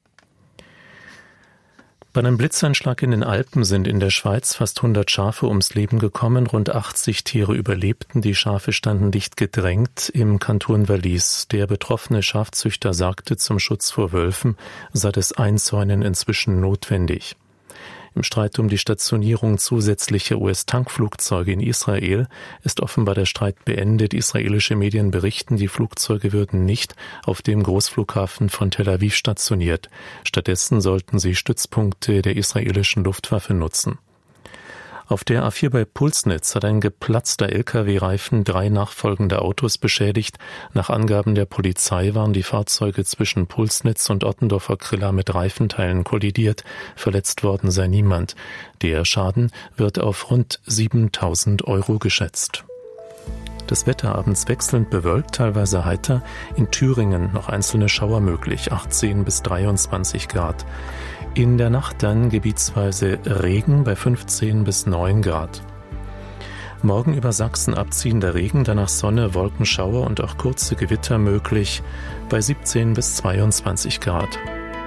Bei einem Blitzeinschlag in den Alpen sind in der Schweiz fast 100 Schafe ums Leben gekommen, rund 80 Tiere überlebten, die Schafe standen dicht gedrängt im Kanton Wallis. Der betroffene Schafzüchter sagte, zum Schutz vor Wölfen sei das Einzäunen inzwischen notwendig. Im Streit um die Stationierung zusätzlicher US-Tankflugzeuge in Israel ist offenbar der Streit beendet. Israelische Medien berichten, die Flugzeuge würden nicht auf dem Großflughafen von Tel Aviv stationiert. Stattdessen sollten sie Stützpunkte der israelischen Luftwaffe nutzen. Auf der A4 bei Pulsnitz hat ein geplatzter LKW-Reifen 3 nachfolgende Autos beschädigt. Nach Angaben der Polizei waren die Fahrzeuge zwischen Pulsnitz und Ottendorfer Krilla mit Reifenteilen kollidiert. Verletzt worden sei niemand. Der Schaden wird auf rund 7.000 € geschätzt. Das Wetter abends wechselnd bewölkt, teilweise heiter. In Thüringen noch einzelne Schauer möglich, 18 bis 23 Grad. In der Nacht dann gebietsweise Regen bei 15 bis 9 Grad. Morgen über Sachsen abziehender Regen, danach Sonne, Wolkenschauer und auch kurze Gewitter möglich bei 17 bis 22 Grad.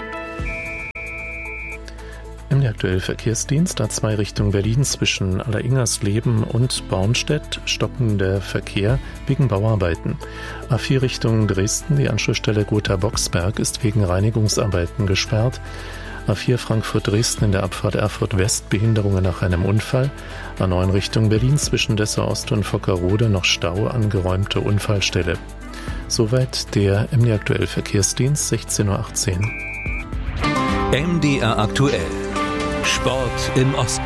Im aktuellen Verkehrsdienst A2 Richtung Berlin zwischen Alleringersleben und Bornstedt stockender Verkehr wegen Bauarbeiten. A4 Richtung Dresden, die Anschlussstelle Gotha-Boxberg ist wegen Reinigungsarbeiten gesperrt. A4 Frankfurt-Dresden in der Abfahrt Erfurt West Behinderungen nach einem Unfall. A9 Richtung Berlin zwischen Dessau Ost und Vockerode noch Stau, angeräumte Unfallstelle. Soweit der MDR aktuell Verkehrsdienst, 16:18 Uhr. MDR aktuell. Sport im Osten.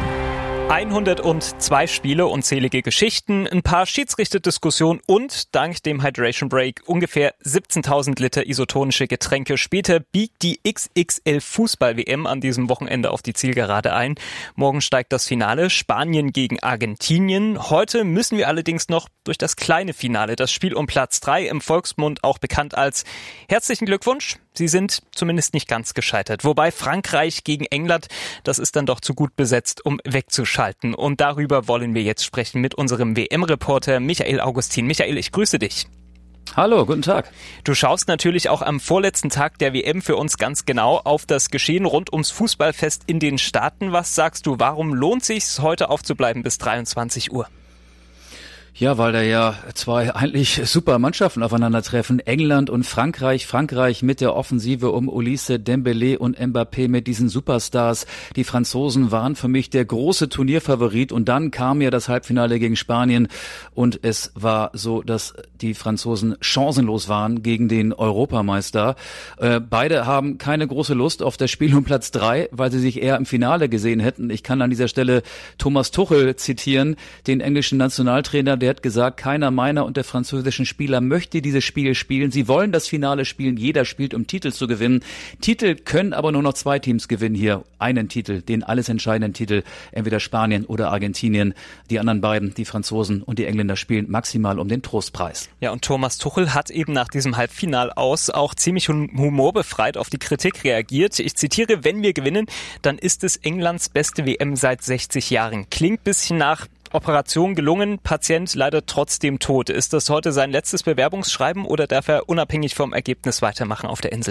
102 Spiele, unzählige Geschichten, ein paar Schiedsrichterdiskussionen und dank dem Hydration Break ungefähr 17.000 Liter isotonische Getränke. Später biegt die XXL Fußball-WM an diesem Wochenende auf die Zielgerade ein. Morgen steigt das Finale, Spanien gegen Argentinien. Heute müssen wir allerdings noch durch das kleine Finale, das Spiel um Platz 3, im Volksmund auch bekannt als herzlichen Glückwunsch. Sie sind zumindest nicht ganz gescheitert. Wobei Frankreich gegen England, das ist dann doch zu gut besetzt, um wegzuschalten. Und darüber wollen wir jetzt sprechen mit unserem WM-Reporter Michael Augustin. Michael, ich grüße dich. Hallo, guten Tag. Du schaust natürlich auch am vorletzten Tag der WM für uns ganz genau auf das Geschehen rund ums Fußballfest in den Staaten. Was sagst du, warum lohnt es sich heute aufzubleiben bis 23 Uhr? Ja, weil da ja zwei eigentlich super Mannschaften aufeinandertreffen. England und Frankreich. Frankreich mit der Offensive um Olise, Dembélé und Mbappé mit diesen Superstars. Die Franzosen waren für mich der große Turnierfavorit. Und dann kam ja das Halbfinale gegen Spanien. Und es war so, dass die Franzosen chancenlos waren gegen den Europameister. Beide haben keine große Lust auf das Spiel um Platz 3, weil sie sich eher im Finale gesehen hätten. Ich kann an dieser Stelle Thomas Tuchel zitieren, den englischen Nationaltrainer. Der hat gesagt, keiner meiner und der französischen Spieler möchte dieses Spiel spielen. Sie wollen das Finale spielen. Jeder spielt, um Titel zu gewinnen. Titel können aber nur noch 2 Teams gewinnen hier. Einen Titel, den alles entscheidenden Titel, entweder Spanien oder Argentinien. Die anderen beiden, die Franzosen und die Engländer, spielen maximal um den Trostpreis. Ja, und Thomas Tuchel hat eben nach diesem Halbfinal aus auch ziemlich humorbefreit auf die Kritik reagiert. Ich zitiere, wenn wir gewinnen, dann ist es Englands beste WM seit 60 Jahren. Klingt bisschen nach Operation gelungen, Patient leider trotzdem tot. Ist das heute sein letztes Bewerbungsschreiben oder darf er unabhängig vom Ergebnis weitermachen auf der Insel?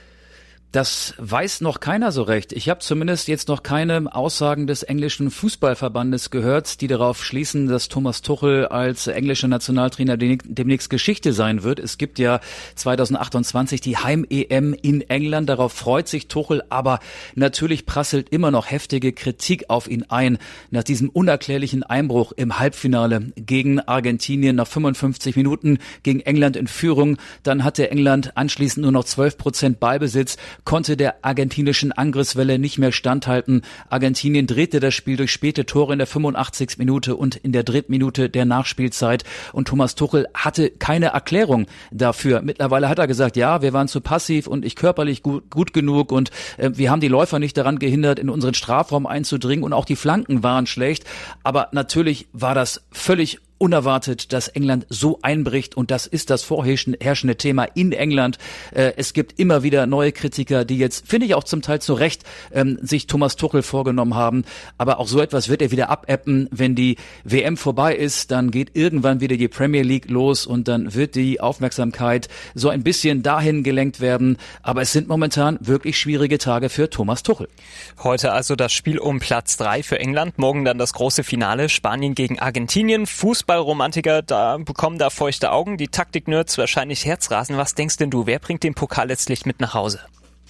Das weiß noch keiner so recht. Ich habe zumindest jetzt noch keine Aussagen des englischen Fußballverbandes gehört, die darauf schließen, dass Thomas Tuchel als englischer Nationaltrainer demnächst Geschichte sein wird. Es gibt ja 2028 die Heim-EM in England. Darauf freut sich Tuchel, aber natürlich prasselt immer noch heftige Kritik auf ihn ein. Nach diesem unerklärlichen Einbruch im Halbfinale gegen Argentinien nach 55 Minuten gegen England in Führung. Dann hatte England anschließend nur noch 12% Ballbesitz, konnte der argentinischen Angriffswelle nicht mehr standhalten. Argentinien drehte das Spiel durch späte Tore in der 85. Minute und in der 3. Minute der Nachspielzeit. Und Thomas Tuchel hatte keine Erklärung dafür. Mittlerweile hat er gesagt, ja, wir waren zu passiv und ich körperlich gut genug und wir haben die Läufer nicht daran gehindert, in unseren Strafraum einzudringen und auch die Flanken waren schlecht. Aber natürlich war das völlig unerwartet, dass England so einbricht und das ist das vorherrschende Thema in England. Es gibt immer wieder neue Kritiker, die jetzt, finde ich auch zum Teil zu Recht, sich Thomas Tuchel vorgenommen haben. Aber auch so etwas wird er wieder abebben. Wenn die WM vorbei ist, dann geht irgendwann wieder die Premier League los und dann wird die Aufmerksamkeit so ein bisschen dahin gelenkt werden. Aber es sind momentan wirklich schwierige Tage für Thomas Tuchel. Heute also das Spiel um Platz 3 für England. Morgen dann das große Finale, Spanien gegen Argentinien. Fußballromantiker, bekommen da feuchte Augen, die Taktik-Nerds wahrscheinlich Herzrasen. Was denkst denn du, wer bringt den Pokal letztlich mit nach Hause?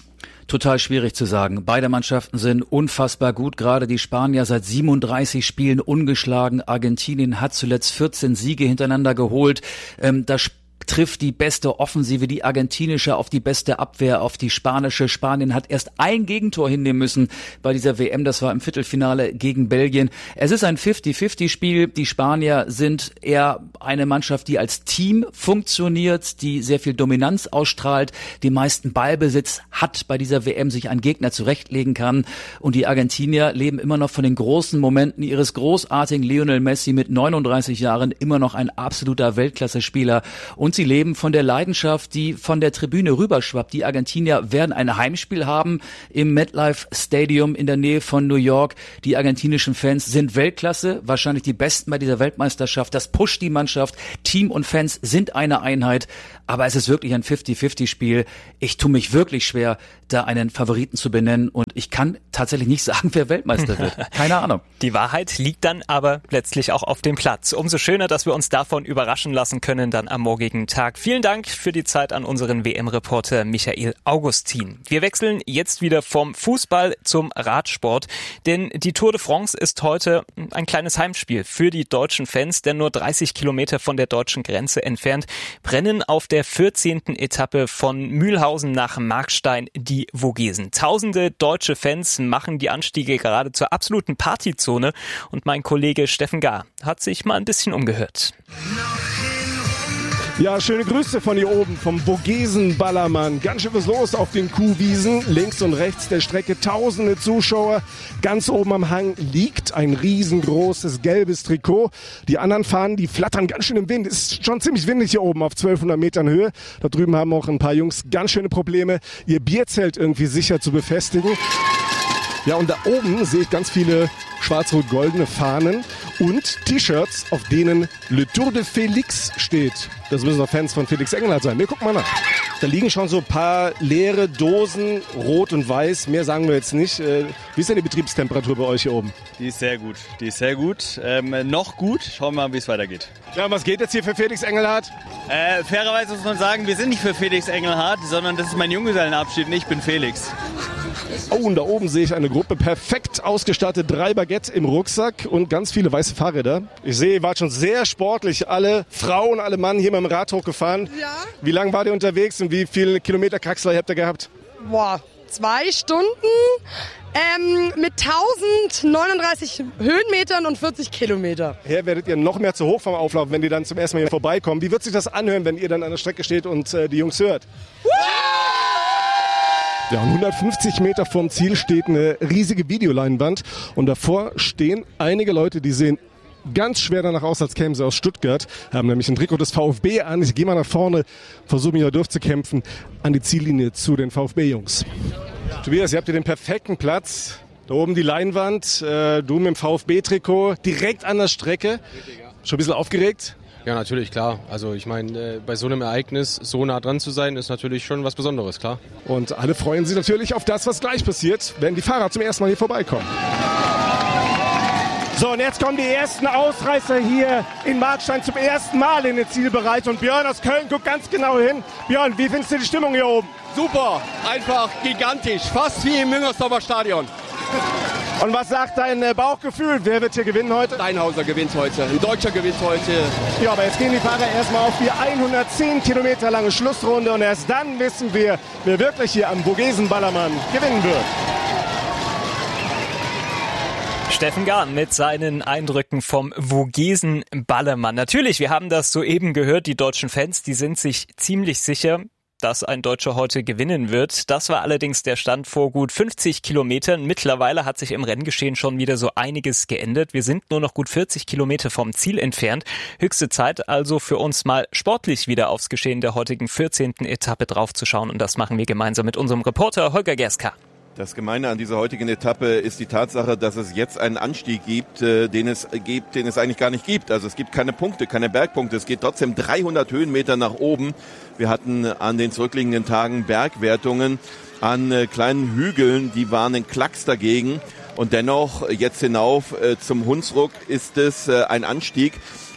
Total schwierig zu sagen. Beide Mannschaften sind unfassbar gut. Gerade die Spanier seit 37 Spielen ungeschlagen. Argentinien hat zuletzt 14 Siege hintereinander geholt. Da trifft die beste Offensive, die argentinische, auf die beste Abwehr, auf die spanische. Spanien hat erst ein Gegentor hinnehmen müssen bei dieser WM. Das war im Viertelfinale gegen Belgien. Es ist ein 50-50-Spiel. Die Spanier sind eher eine Mannschaft, die als Team funktioniert, die sehr viel Dominanz ausstrahlt, die meisten Ballbesitz hat bei dieser WM, sich einen Gegner zurechtlegen kann. Und die Argentinier leben immer noch von den großen Momenten ihres großartigen Lionel Messi mit 39 Jahren, immer noch ein absoluter Weltklasse-Spieler. Und sie leben von der Leidenschaft, die von der Tribüne rüberschwappt. Die Argentinier werden ein Heimspiel haben im MetLife Stadium in der Nähe von New York. Die argentinischen Fans sind Weltklasse, wahrscheinlich die Besten bei dieser Weltmeisterschaft. Das pusht die Mannschaft. Team und Fans sind eine Einheit. Aber es ist wirklich ein 50-50-Spiel. Ich tue mich wirklich schwer, da einen Favoriten zu benennen. Und ich kann tatsächlich nicht sagen, wer Weltmeister wird. Keine Ahnung. Die Wahrheit liegt dann aber letztlich auch auf dem Platz. Umso schöner, dass wir uns davon überraschen lassen können dann am morgigen Tag. Vielen Dank für die Zeit an unseren WM-Reporter Michael Augustin. Wir wechseln jetzt wieder vom Fußball zum Radsport. Denn die Tour de France ist heute ein kleines Heimspiel für die deutschen Fans. Denn nur 30 Kilometer von der deutschen Grenze entfernt brennen auf der 14. Etappe von Mühlhausen nach Markstein die Vogesen. Tausende deutsche Fans machen die Anstiege gerade zur absoluten Partyzone und mein Kollege Steffen Gahr hat sich mal ein bisschen umgehört. Ja, schöne Grüße von hier oben, vom Vogesen-Ballermann. Ganz schön was los auf den Kuhwiesen. Links und rechts der Strecke tausende Zuschauer. Ganz oben am Hang liegt ein riesengroßes gelbes Trikot. Die anderen Fahnen, die flattern ganz schön im Wind. Ist schon ziemlich windig hier oben auf 1200 Metern Höhe. Da drüben haben auch ein paar Jungs ganz schöne Probleme, ihr Bierzelt irgendwie sicher zu befestigen. Ja, und da oben sehe ich ganz viele schwarz-rot-goldene Fahnen und T-Shirts, auf denen Le Tour de Félix steht. Das müssen doch Fans von Felix Engelhardt sein. Wir gucken mal nach. Da liegen schon so ein paar leere Dosen, rot und weiß. Mehr sagen wir jetzt nicht. Wie ist denn die Betriebstemperatur bei euch hier oben? Die ist sehr gut. Noch gut. Schauen wir mal, wie es weitergeht. Ja, und was geht jetzt hier für Felix Engelhardt? Fairerweise muss man sagen, wir sind nicht für Felix Engelhardt, sondern das ist mein Junggesellenabschied und ich bin Felix. Oh, und da oben sehe ich eine Gruppe perfekt ausgestattet, 3 Baguette im Rucksack und ganz viele weiße Fahrräder. Ich sehe, ihr wart schon sehr sportlich, alle Frauen, alle Mann hier mit dem Rad hochgefahren. Ja. Wie lange wart ihr unterwegs und wie viele Kilometer Kraxler habt ihr gehabt? 2 Stunden mit 1039 Höhenmetern und 40 Kilometer. Hier werdet ihr noch mehr zu hoch vom Auflauf, wenn die dann zum ersten Mal hier vorbeikommen. Wie wird sich das anhören, wenn ihr dann an der Strecke steht und die Jungs hört? Ja, 150 Meter vom Ziel steht eine riesige Videoleinwand und davor stehen einige Leute, die sehen ganz schwer danach aus, als kämen sie aus Stuttgart, haben nämlich ein Trikot des VfB an. Ich gehe mal nach vorne, versuche mich da durchzukämpfen an die Ziellinie zu den VfB-Jungs. Tobias, ihr habt hier den perfekten Platz. Da oben die Leinwand, du mit dem VfB-Trikot, direkt an der Strecke. Schon ein bisschen aufgeregt? Ja, natürlich, klar. Also ich meine, bei so einem Ereignis so nah dran zu sein, ist natürlich schon was Besonderes, klar. Und alle freuen sich natürlich auf das, was gleich passiert, wenn die Fahrer zum ersten Mal hier vorbeikommen. So, und jetzt kommen die ersten Ausreißer hier in Markstein zum ersten Mal in den Zielbereich. Und Björn aus Köln guckt ganz genau hin. Björn, wie findest du die Stimmung hier oben? Super, einfach gigantisch, fast wie im Müngersdorfer Stadion. Und was sagt dein Bauchgefühl? Wer wird hier gewinnen heute? Steinhauser gewinnt heute, ein Deutscher gewinnt heute. Ja, aber jetzt gehen die Fahrer erstmal auf die 110 Kilometer lange Schlussrunde und erst dann wissen wir, wer wirklich hier am Vogesen-Ballermann gewinnen wird. Steffen Gahr mit seinen Eindrücken vom Vogesen-Ballermann. Natürlich, wir haben das soeben gehört, die deutschen Fans, die sind sich ziemlich sicher, dass ein Deutscher heute gewinnen wird. Das war allerdings der Stand vor gut 50 Kilometern. Mittlerweile hat sich im Renngeschehen schon wieder so einiges geändert. Wir sind nur noch gut 40 Kilometer vom Ziel entfernt. Höchste Zeit also für uns mal sportlich wieder aufs Geschehen der heutigen 14. Etappe draufzuschauen. Und das machen wir gemeinsam mit unserem Reporter Holger Gerska. Das Gemeine an dieser heutigen Etappe ist die Tatsache, dass es jetzt einen Anstieg gibt, den es eigentlich gar nicht gibt. Also es gibt keine Punkte, keine Bergpunkte. Es geht trotzdem 300 Höhenmeter nach oben. Wir hatten an den zurückliegenden Tagen Bergwertungen an kleinen Hügeln, die waren ein Klacks dagegen. Und dennoch jetzt hinauf zum Hunsrück ist es ein Anstieg,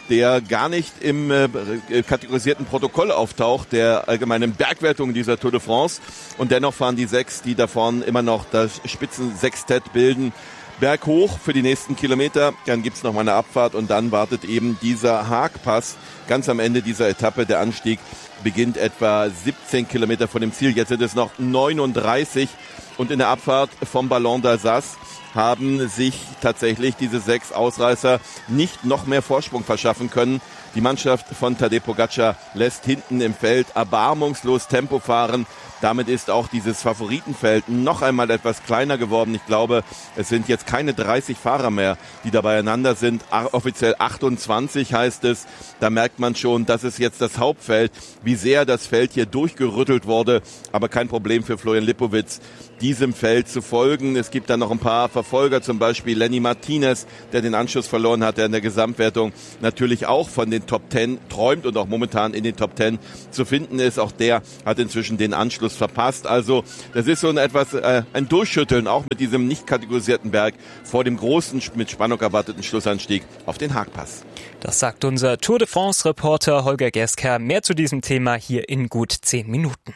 der gar nicht im kategorisierten Protokoll auftaucht, der allgemeinen Bergwertung dieser Tour de France. Und dennoch fahren die 6, die da vorne immer noch das Spitzensextett bilden, berghoch für die nächsten Kilometer. Dann gibt's noch mal eine Abfahrt und dann wartet eben dieser Haagpass ganz am Ende dieser Etappe. Der Anstieg beginnt etwa 17 Kilometer von dem Ziel. Jetzt sind es noch 39 und in der Abfahrt vom Ballon d'Alsace haben sich tatsächlich diese 6 Ausreißer nicht noch mehr Vorsprung verschaffen können. Die Mannschaft von Tadej Pogačar lässt hinten im Feld erbarmungslos Tempo fahren. Damit ist auch dieses Favoritenfeld noch einmal etwas kleiner geworden. Ich glaube, es sind jetzt keine 30 Fahrer mehr, die da beieinander sind. Offiziell 28 heißt es. Da merkt man schon, das ist jetzt das Hauptfeld, wie sehr das Feld hier durchgerüttelt wurde. Aber kein Problem für Florian Lipowitz, diesem Feld zu folgen. Es gibt dann noch ein paar Verfolger, zum Beispiel Lenny Martinez, der den Anschluss verloren hat, der in der Gesamtwertung natürlich auch von den Top 10 träumt und auch momentan in den Top 10 zu finden ist. Auch der hat inzwischen den Anschluss verpasst. Also das ist so ein Durchschütteln, auch mit diesem nicht kategorisierten Berg vor dem großen, mit Spannung erwarteten Schlussanstieg auf den Haagpass. Das sagt unser Tour de France-Reporter Holger Gersker. Mehr zu diesem Thema hier in gut 10 Minuten.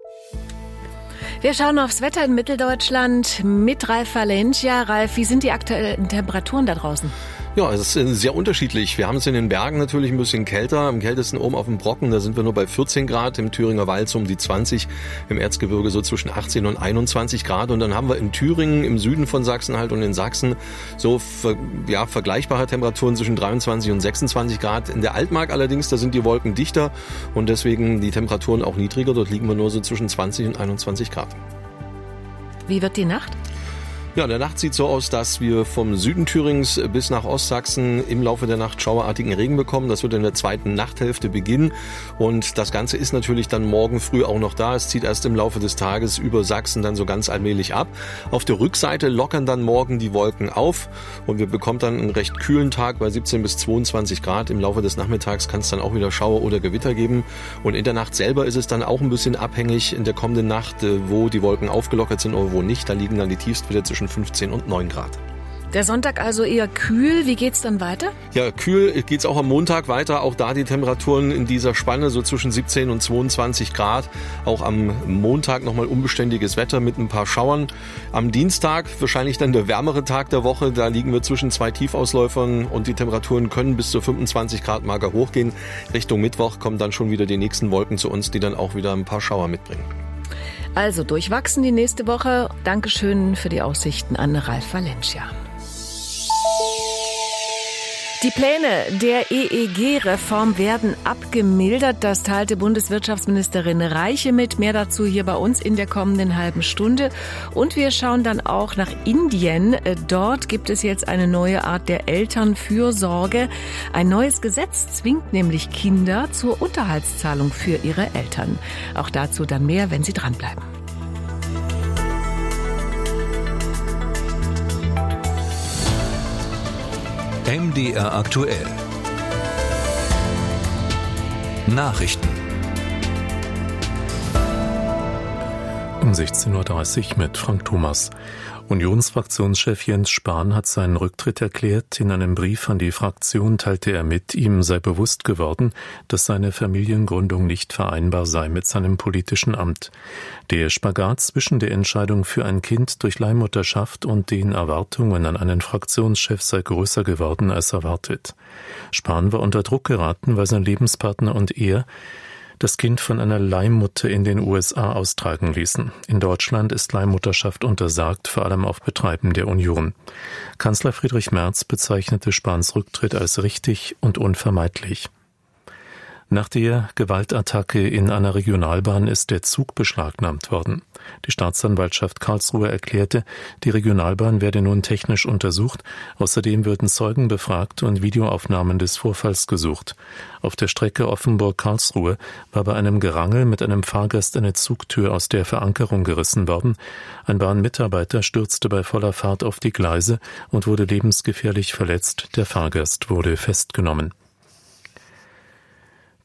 Wir schauen aufs Wetter in Mitteldeutschland mit Ralf Valencia. Ralf, wie sind die aktuellen Temperaturen da draußen? Ja, es ist sehr unterschiedlich. Wir haben es in den Bergen natürlich ein bisschen kälter. Am kältesten oben auf dem Brocken, da sind wir nur bei 14 Grad. Im Thüringer Wald so um die 20. Im Erzgebirge so zwischen 18 und 21 Grad. Und dann haben wir in Thüringen, im Süden von Sachsen halt und in Sachsen so vergleichbare Temperaturen zwischen 23 und 26 Grad. In der Altmark allerdings, da sind die Wolken dichter und deswegen die Temperaturen auch niedriger. Dort liegen wir nur so zwischen 20 und 21 Grad. Wie wird die Nacht? Ja, in der Nacht sieht so aus, dass wir vom Süden Thürings bis nach Ostsachsen im Laufe der Nacht schauerartigen Regen bekommen. Das wird in der zweiten Nachthälfte beginnen. Und das Ganze ist natürlich dann morgen früh auch noch da. Es zieht erst im Laufe des Tages über Sachsen dann so ganz allmählich ab. Auf der Rückseite lockern dann morgen die Wolken auf. Und wir bekommen dann einen recht kühlen Tag bei 17 bis 22 Grad. Im Laufe des Nachmittags kann es dann auch wieder Schauer oder Gewitter geben. Und in der Nacht selber ist es dann auch ein bisschen abhängig in der kommenden Nacht, wo die Wolken aufgelockert sind oder wo nicht. Da liegen dann die Tiefstwerte zwischen 15 und 9 Grad. Der Sonntag also eher kühl. Wie geht's dann weiter? Ja, kühl geht's auch am Montag weiter. Auch da die Temperaturen in dieser Spanne so zwischen 17 und 22 Grad. Auch am Montag nochmal unbeständiges Wetter mit ein paar Schauern. Am Dienstag wahrscheinlich dann der wärmere Tag der Woche. Da liegen wir zwischen 2 Tiefausläufern und die Temperaturen können bis zu 25 Grad mager hochgehen. Richtung Mittwoch kommen dann schon wieder die nächsten Wolken zu uns, die dann auch wieder ein paar Schauer mitbringen. Also durchwachsen die nächste Woche. Dankeschön für die Aussichten an Ralf Valencia. Die Pläne der EEG-Reform werden abgemildert. Das teilte Bundeswirtschaftsministerin Reiche mit. Mehr dazu hier bei uns in der kommenden halben Stunde. Und wir schauen dann auch nach Indien. Dort gibt es jetzt eine neue Art der Elternfürsorge. Ein neues Gesetz zwingt nämlich Kinder zur Unterhaltszahlung für ihre Eltern. Auch dazu dann mehr, wenn Sie dranbleiben. MDR aktuell. Nachrichten. Um 16.30 Uhr mit Frank Thomas. Unionsfraktionschef Jens Spahn hat seinen Rücktritt erklärt. In einem Brief an die Fraktion teilte er mit, ihm sei bewusst geworden, dass seine Familiengründung nicht vereinbar sei mit seinem politischen Amt. Der Spagat zwischen der Entscheidung für ein Kind durch Leihmutterschaft und den Erwartungen an einen Fraktionschef sei größer geworden als erwartet. Spahn war unter Druck geraten, weil sein Lebenspartner und er das Kind von einer Leihmutter in den USA austragen ließen. In Deutschland ist Leihmutterschaft untersagt, vor allem auf Betreiben der Union. Kanzler Friedrich Merz bezeichnete Spahns Rücktritt als richtig und unvermeidlich. Nach der Gewaltattacke in einer Regionalbahn ist der Zug beschlagnahmt worden. Die Staatsanwaltschaft Karlsruhe erklärte, die Regionalbahn werde nun technisch untersucht. Außerdem würden Zeugen befragt und Videoaufnahmen des Vorfalls gesucht. Auf der Strecke Offenburg-Karlsruhe war bei einem Gerangel mit einem Fahrgast eine Zugtür aus der Verankerung gerissen worden. Ein Bahnmitarbeiter stürzte bei voller Fahrt auf die Gleise und wurde lebensgefährlich verletzt. Der Fahrgast wurde festgenommen.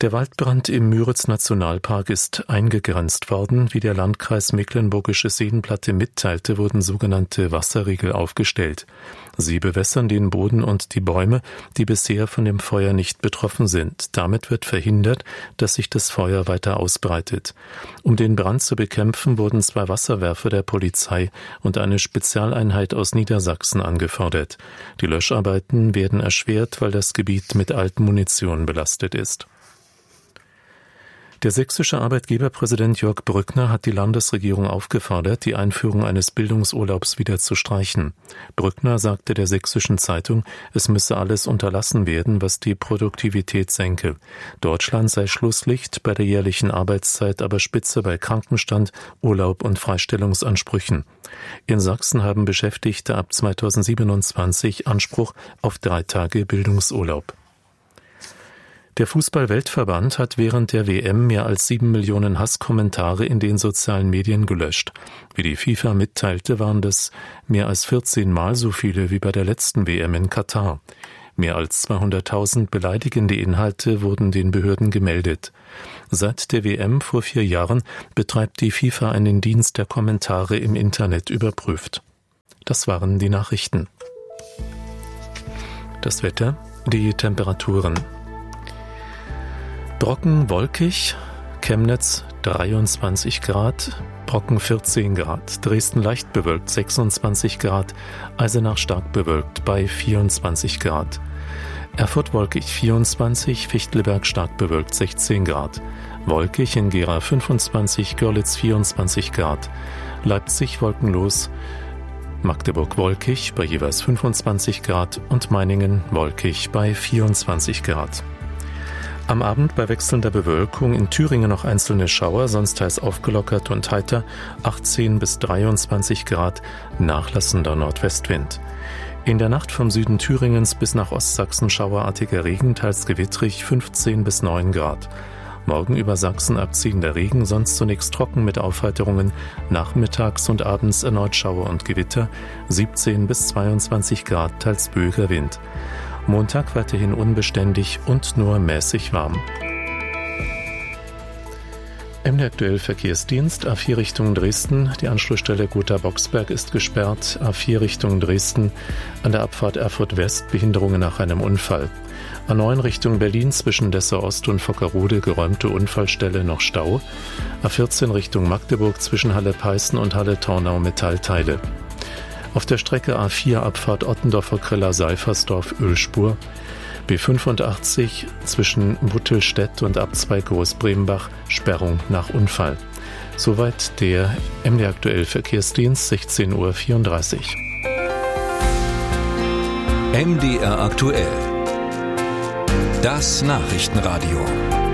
Der Waldbrand im Müritz-Nationalpark ist eingegrenzt worden. Wie der Landkreis Mecklenburgische Seenplatte mitteilte, wurden sogenannte Wasserriegel aufgestellt. Sie bewässern den Boden und die Bäume, die bisher von dem Feuer nicht betroffen sind. Damit wird verhindert, dass sich das Feuer weiter ausbreitet. Um den Brand zu bekämpfen, wurden 2 Wasserwerfer der Polizei und eine Spezialeinheit aus Niedersachsen angefordert. Die Löscharbeiten werden erschwert, weil das Gebiet mit Altmunition belastet ist. Der sächsische Arbeitgeberpräsident Jörg Brückner hat die Landesregierung aufgefordert, die Einführung eines Bildungsurlaubs wieder zu streichen. Brückner sagte der Sächsischen Zeitung, es müsse alles unterlassen werden, was die Produktivität senke. Deutschland sei Schlusslicht, bei der jährlichen Arbeitszeit aber Spitze bei Krankenstand, Urlaub und Freistellungsansprüchen. In Sachsen haben Beschäftigte ab 2027 Anspruch auf 3 Tage Bildungsurlaub. Der Fußball-Weltverband hat während der WM mehr als 7 Millionen Hasskommentare in den sozialen Medien gelöscht. Wie die FIFA mitteilte, waren das mehr als 14 Mal so viele wie bei der letzten WM in Katar. Mehr als 200.000 beleidigende Inhalte wurden den Behörden gemeldet. Seit der WM vor 4 Jahren betreibt die FIFA einen Dienst, der Kommentare im Internet überprüft. Das waren die Nachrichten. Das Wetter, die Temperaturen. Brocken wolkig, Chemnitz 23 Grad, Brocken 14 Grad, Dresden leicht bewölkt 26 Grad, Eisenach stark bewölkt bei 24 Grad. Erfurt wolkig 24, Fichtelberg stark bewölkt 16 Grad, wolkig in Gera 25, Görlitz 24 Grad, Leipzig wolkenlos, Magdeburg wolkig bei jeweils 25 Grad und Meiningen wolkig bei 24 Grad. Am Abend bei wechselnder Bewölkung in Thüringen noch einzelne Schauer, sonst teils aufgelockert und heiter, 18 bis 23 Grad, nachlassender Nordwestwind. In der Nacht vom Süden Thüringens bis nach Ostsachsen schauerartiger Regen, teils gewittrig, 15 bis 9 Grad. Morgen über Sachsen abziehender Regen, sonst zunächst trocken mit Aufheiterungen, nachmittags und abends erneut Schauer und Gewitter, 17 bis 22 Grad, teils böiger Wind. Montag weiterhin unbeständig und nur mäßig warm. MDR aktuell Verkehrsdienst, A4 Richtung Dresden, die Anschlussstelle Gotha-Boxberg ist gesperrt, A4 Richtung Dresden, an der Abfahrt Erfurt West Behinderungen nach einem Unfall. A9 Richtung Berlin zwischen Dessau Ost und Vockerode geräumte Unfallstelle noch Stau, A14 Richtung Magdeburg zwischen Halle-Peißen und Halle-Tornau Metallteile. Auf der Strecke A4 Abfahrt Ottendorfer-Kriller-Seifersdorf Ölspur, B85 zwischen Buttelstedt und Abzweig Großbremenbach Sperrung nach Unfall. Soweit der MDR aktuell Verkehrsdienst, 16:34 Uhr. MDR aktuell. Das Nachrichtenradio.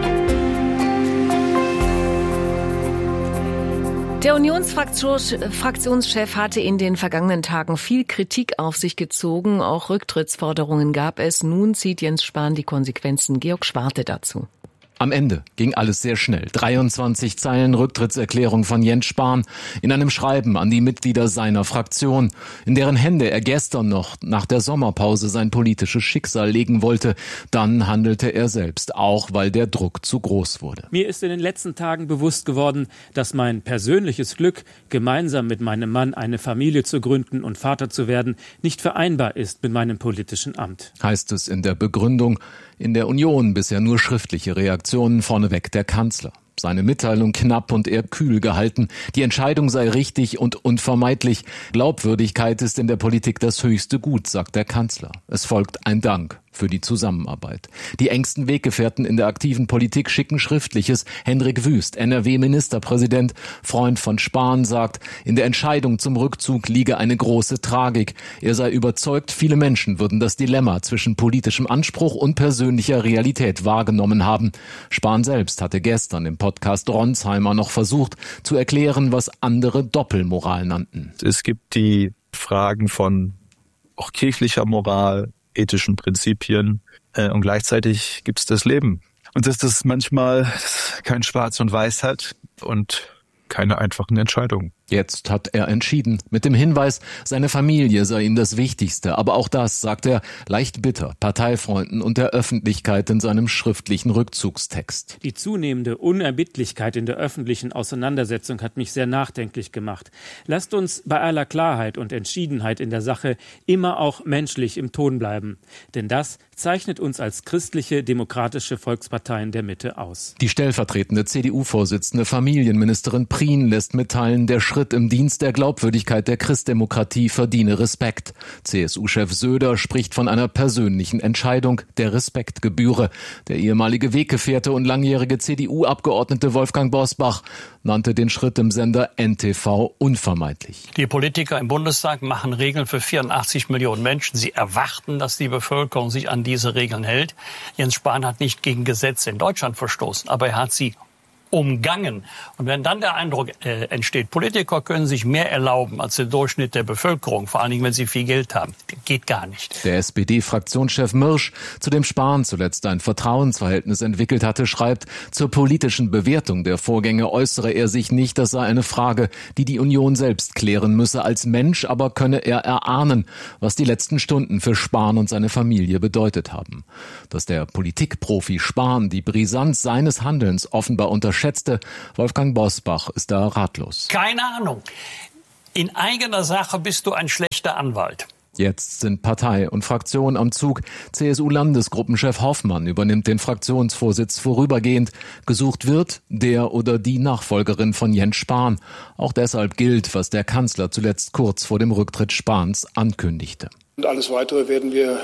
Der Unionsfraktionschef hatte in den vergangenen Tagen viel Kritik auf sich gezogen. Auch Rücktrittsforderungen gab es. Nun zieht Jens Spahn die Konsequenzen. Georg Schwarte dazu. Am Ende ging alles sehr schnell. 23 Zeilen Rücktrittserklärung von Jens Spahn in einem Schreiben an die Mitglieder seiner Fraktion, in deren Hände er gestern noch nach der Sommerpause sein politisches Schicksal legen wollte. Dann handelte er selbst, auch weil der Druck zu groß wurde. Mir ist in den letzten Tagen bewusst geworden, dass mein persönliches Glück, gemeinsam mit meinem Mann eine Familie zu gründen und Vater zu werden, nicht vereinbar ist mit meinem politischen Amt. Heißt es in der Begründung. In der Union bisher nur schriftliche Reaktionen, vorneweg der Kanzler. Seine Mitteilung knapp und eher kühl gehalten. Die Entscheidung sei richtig und unvermeidlich. Glaubwürdigkeit ist in der Politik das höchste Gut, sagt der Kanzler. Es folgt ein Dank für die Zusammenarbeit. Die engsten Weggefährten in der aktiven Politik schicken Schriftliches. Henrik Wüst, NRW-Ministerpräsident, Freund von Spahn, sagt, in der Entscheidung zum Rückzug liege eine große Tragik. Er sei überzeugt, viele Menschen würden das Dilemma zwischen politischem Anspruch und persönlicher Realität wahrgenommen haben. Spahn selbst hatte gestern im Podcast Ronsheimer noch versucht zu erklären, was andere Doppelmoral nannten. Es gibt die Fragen von auch kirchlicher Moral, ethischen Prinzipien und gleichzeitig gibt es das Leben. Und dass das manchmal kein Schwarz und Weiß hat und keine einfachen Entscheidungen. Jetzt hat er entschieden, mit dem Hinweis, seine Familie sei ihm das Wichtigste. Aber auch das, sagt er, leicht bitter, Parteifreunden und der Öffentlichkeit in seinem schriftlichen Rückzugstext. Die zunehmende Unerbittlichkeit in der öffentlichen Auseinandersetzung hat mich sehr nachdenklich gemacht. Lasst uns bei aller Klarheit und Entschiedenheit in der Sache immer auch menschlich im Ton bleiben. Denn das zeichnet uns als christliche, demokratische Volksparteien der Mitte aus. Die stellvertretende CDU-Vorsitzende Familienministerin Prien lässt mitteilen, der Schritt im Dienst der Glaubwürdigkeit der Christdemokratie verdiene Respekt. CSU-Chef Söder spricht von einer persönlichen Entscheidung, der Respekt gebühre. Der ehemalige Weggefährte und langjährige CDU-Abgeordnete Wolfgang Bosbach nannte den Schritt im Sender NTV unvermeidlich. Die Politiker im Bundestag machen Regeln für 84 Millionen Menschen. Sie erwarten, dass die Bevölkerung sich an diese Regeln hält. Jens Spahn hat nicht gegen Gesetze in Deutschland verstoßen, aber er hat sie umgangen. Und wenn dann der Eindruck entsteht, Politiker können sich mehr erlauben als der Durchschnitt der Bevölkerung, vor allen Dingen, wenn sie viel Geld haben, geht gar nicht. Der SPD-Fraktionschef Mirsch, zu dem Spahn zuletzt ein Vertrauensverhältnis entwickelt hatte, schreibt, zur politischen Bewertung der Vorgänge äußere er sich nicht, das sei eine Frage, die die Union selbst klären müsse. Als Mensch aber könne er erahnen, was die letzten Stunden für Spahn und seine Familie bedeutet haben. Dass der Politikprofi Spahn die Brisanz seines Handelns offenbar unterschätzte, Wolfgang Bosbach ist da ratlos. Keine Ahnung. In eigener Sache bist du ein schlechter Anwalt. Jetzt sind Partei und Fraktion am Zug. CSU-Landesgruppenchef Hoffmann übernimmt den Fraktionsvorsitz vorübergehend. Gesucht wird der oder die Nachfolgerin von Jens Spahn. Auch deshalb gilt, was der Kanzler zuletzt kurz vor dem Rücktritt Spahns ankündigte. Und alles Weitere werden wir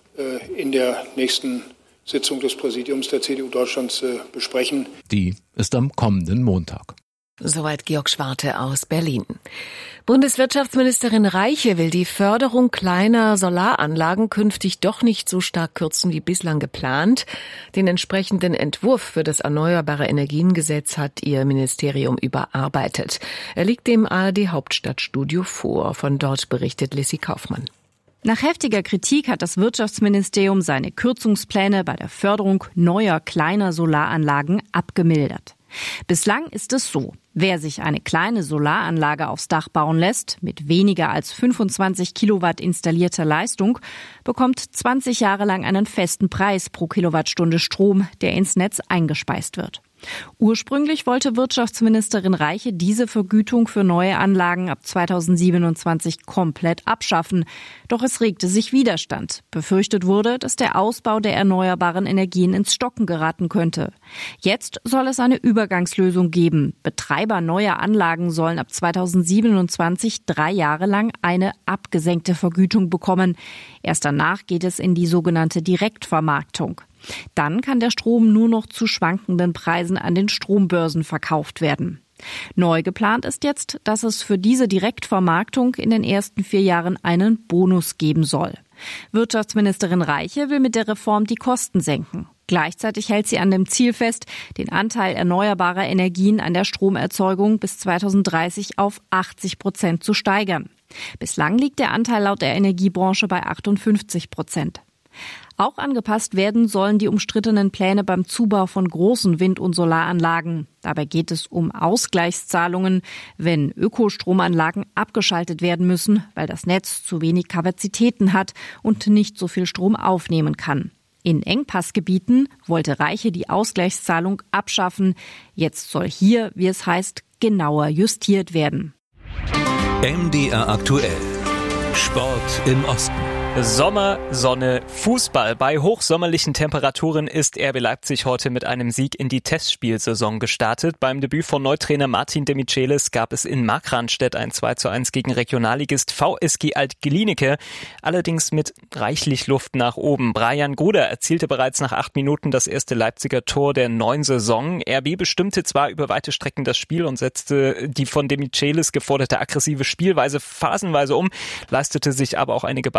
in der nächsten Sitzung des Präsidiums der CDU Deutschlands besprechen. Die ist am kommenden Montag. Soweit Georg Schwarte aus Berlin. Bundeswirtschaftsministerin Reiche will die Förderung kleiner Solaranlagen künftig doch nicht so stark kürzen wie bislang geplant. Den entsprechenden Entwurf für das Erneuerbare Energiengesetz hat ihr Ministerium überarbeitet. Er liegt dem ARD Hauptstadtstudio vor. Von dort berichtet Lissy Kaufmann. Nach heftiger Kritik hat das Wirtschaftsministerium seine Kürzungspläne bei der Förderung neuer kleiner Solaranlagen abgemildert. Bislang ist es so: Wer sich eine kleine Solaranlage aufs Dach bauen lässt, mit weniger als 25 Kilowatt installierter Leistung, bekommt 20 Jahre lang einen festen Preis pro Kilowattstunde Strom, der ins Netz eingespeist wird. Ursprünglich wollte Wirtschaftsministerin Reiche diese Vergütung für neue Anlagen ab 2027 komplett abschaffen. Doch es regte sich Widerstand. Befürchtet wurde, dass der Ausbau der erneuerbaren Energien ins Stocken geraten könnte. Jetzt soll es eine Übergangslösung geben. Betreiber neuer Anlagen sollen ab 2027 3 Jahre lang eine abgesenkte Vergütung bekommen. Erst danach geht es in die sogenannte Direktvermarktung. Dann kann der Strom nur noch zu schwankenden Preisen an den Strombörsen verkauft werden. Neu geplant ist jetzt, dass es für diese Direktvermarktung in den ersten 4 Jahren einen Bonus geben soll. Wirtschaftsministerin Reiche will mit der Reform die Kosten senken. Gleichzeitig hält sie an dem Ziel fest, den Anteil erneuerbarer Energien an der Stromerzeugung bis 2030 auf 80% zu steigern. Bislang liegt der Anteil laut der Energiebranche bei 58%. Auch angepasst werden sollen die umstrittenen Pläne beim Zubau von großen Wind- und Solaranlagen. Dabei geht es um Ausgleichszahlungen, wenn Ökostromanlagen abgeschaltet werden müssen, weil das Netz zu wenig Kapazitäten hat und nicht so viel Strom aufnehmen kann. In Engpassgebieten wollte Reiche die Ausgleichszahlung abschaffen. Jetzt soll hier, wie es heißt, genauer justiert werden. MDR aktuell. Sport im Osten. Sommer, Sonne, Fußball. Bei hochsommerlichen Temperaturen ist RB Leipzig heute mit einem Sieg in die Testspielsaison gestartet. Beim Debüt von Neutrainer Martin de Michelis gab es in Markranstädt ein 2:1 gegen Regionalligist VSG Alt-Glienicke, allerdings mit reichlich Luft nach oben. Brian Gruder erzielte bereits nach 8 Minuten das erste Leipziger Tor der neuen Saison. RB bestimmte zwar über weite Strecken das Spiel und setzte die von de Michelis geforderte aggressive Spielweise phasenweise um, leistete sich aber auch einige Ballverluste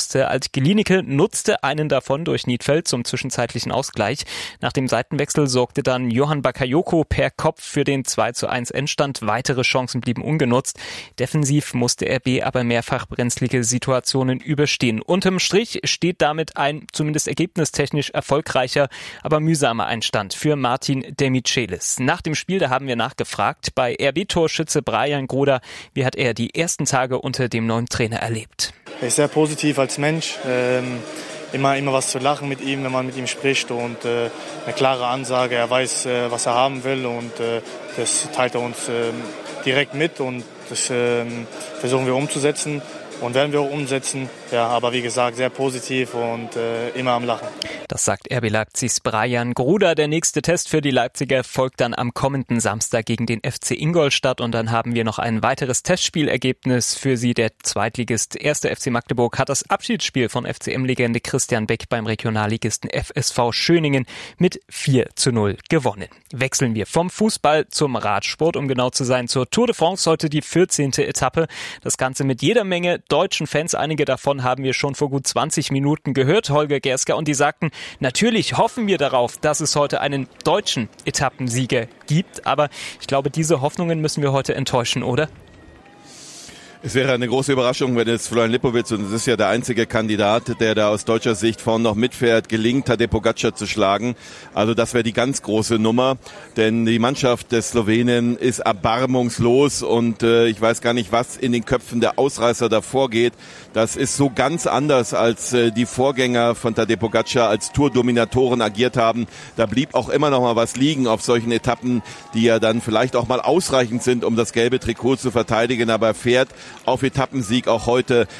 musste. Alt-Glienicke nutzte einen davon durch Niedfeld zum zwischenzeitlichen Ausgleich. Nach dem Seitenwechsel sorgte dann Johan Bakayoko per Kopf für den 2:1 Endstand. Weitere Chancen blieben ungenutzt. Defensiv musste RB aber mehrfach brenzlige Situationen überstehen. Unterm Strich steht damit ein zumindest ergebnistechnisch erfolgreicher, aber mühsamer Einstand für Martin Demichelis. Nach dem Spiel, da haben wir nachgefragt, bei RB-Torschütze Brian Gruda, wie hat er die ersten Tage unter dem neuen Trainer erlebt? Er ist sehr positiv als Mensch, immer was zu lachen mit ihm, wenn man mit ihm spricht und eine klare Ansage, er weiß, was er haben will und das teilt er uns direkt mit und das versuchen wir umzusetzen. Und werden wir auch umsetzen. Ja, aber wie gesagt, sehr positiv und immer am Lachen. Das sagt RB Leipzigs Brian Gruda. Der nächste Test für die Leipziger folgt dann am kommenden Samstag gegen den FC Ingolstadt. Und dann haben wir noch ein weiteres Testspielergebnis für sie. Der Zweitligist 1. FC Magdeburg hat das Abschiedsspiel von FCM-Legende Christian Beck beim Regionalligisten FSV Schöningen mit 4:0 gewonnen. Wechseln wir vom Fußball zum Radsport, um genau zu sein, zur Tour de France. Heute die 14. Etappe. Das Ganze mit jeder Menge deutschen Fans. Einige davon haben wir schon vor gut 20 Minuten gehört, Holger Gersker, und die sagten, natürlich hoffen wir darauf, dass es heute einen deutschen Etappensieger gibt, aber ich glaube, diese Hoffnungen müssen wir heute enttäuschen, oder? Es wäre eine große Überraschung, wenn es Florian Lipowitz, und es ist ja der einzige Kandidat, der da aus deutscher Sicht vorne noch mitfährt, gelingt, Tadej Pogačar zu schlagen. Also das wäre die ganz große Nummer, denn die Mannschaft des Slowenen ist erbarmungslos und ich weiß gar nicht, was in den Köpfen der Ausreißer da vorgeht. Das ist so ganz anders, als die Vorgänger von Tadej Pogačar als Tourdominatoren agiert haben. Da blieb auch immer noch mal was liegen auf solchen Etappen, die ja dann vielleicht auch mal ausreichend sind, um das gelbe Trikot zu verteidigen, aber er fährt auf Etappensieg auch heute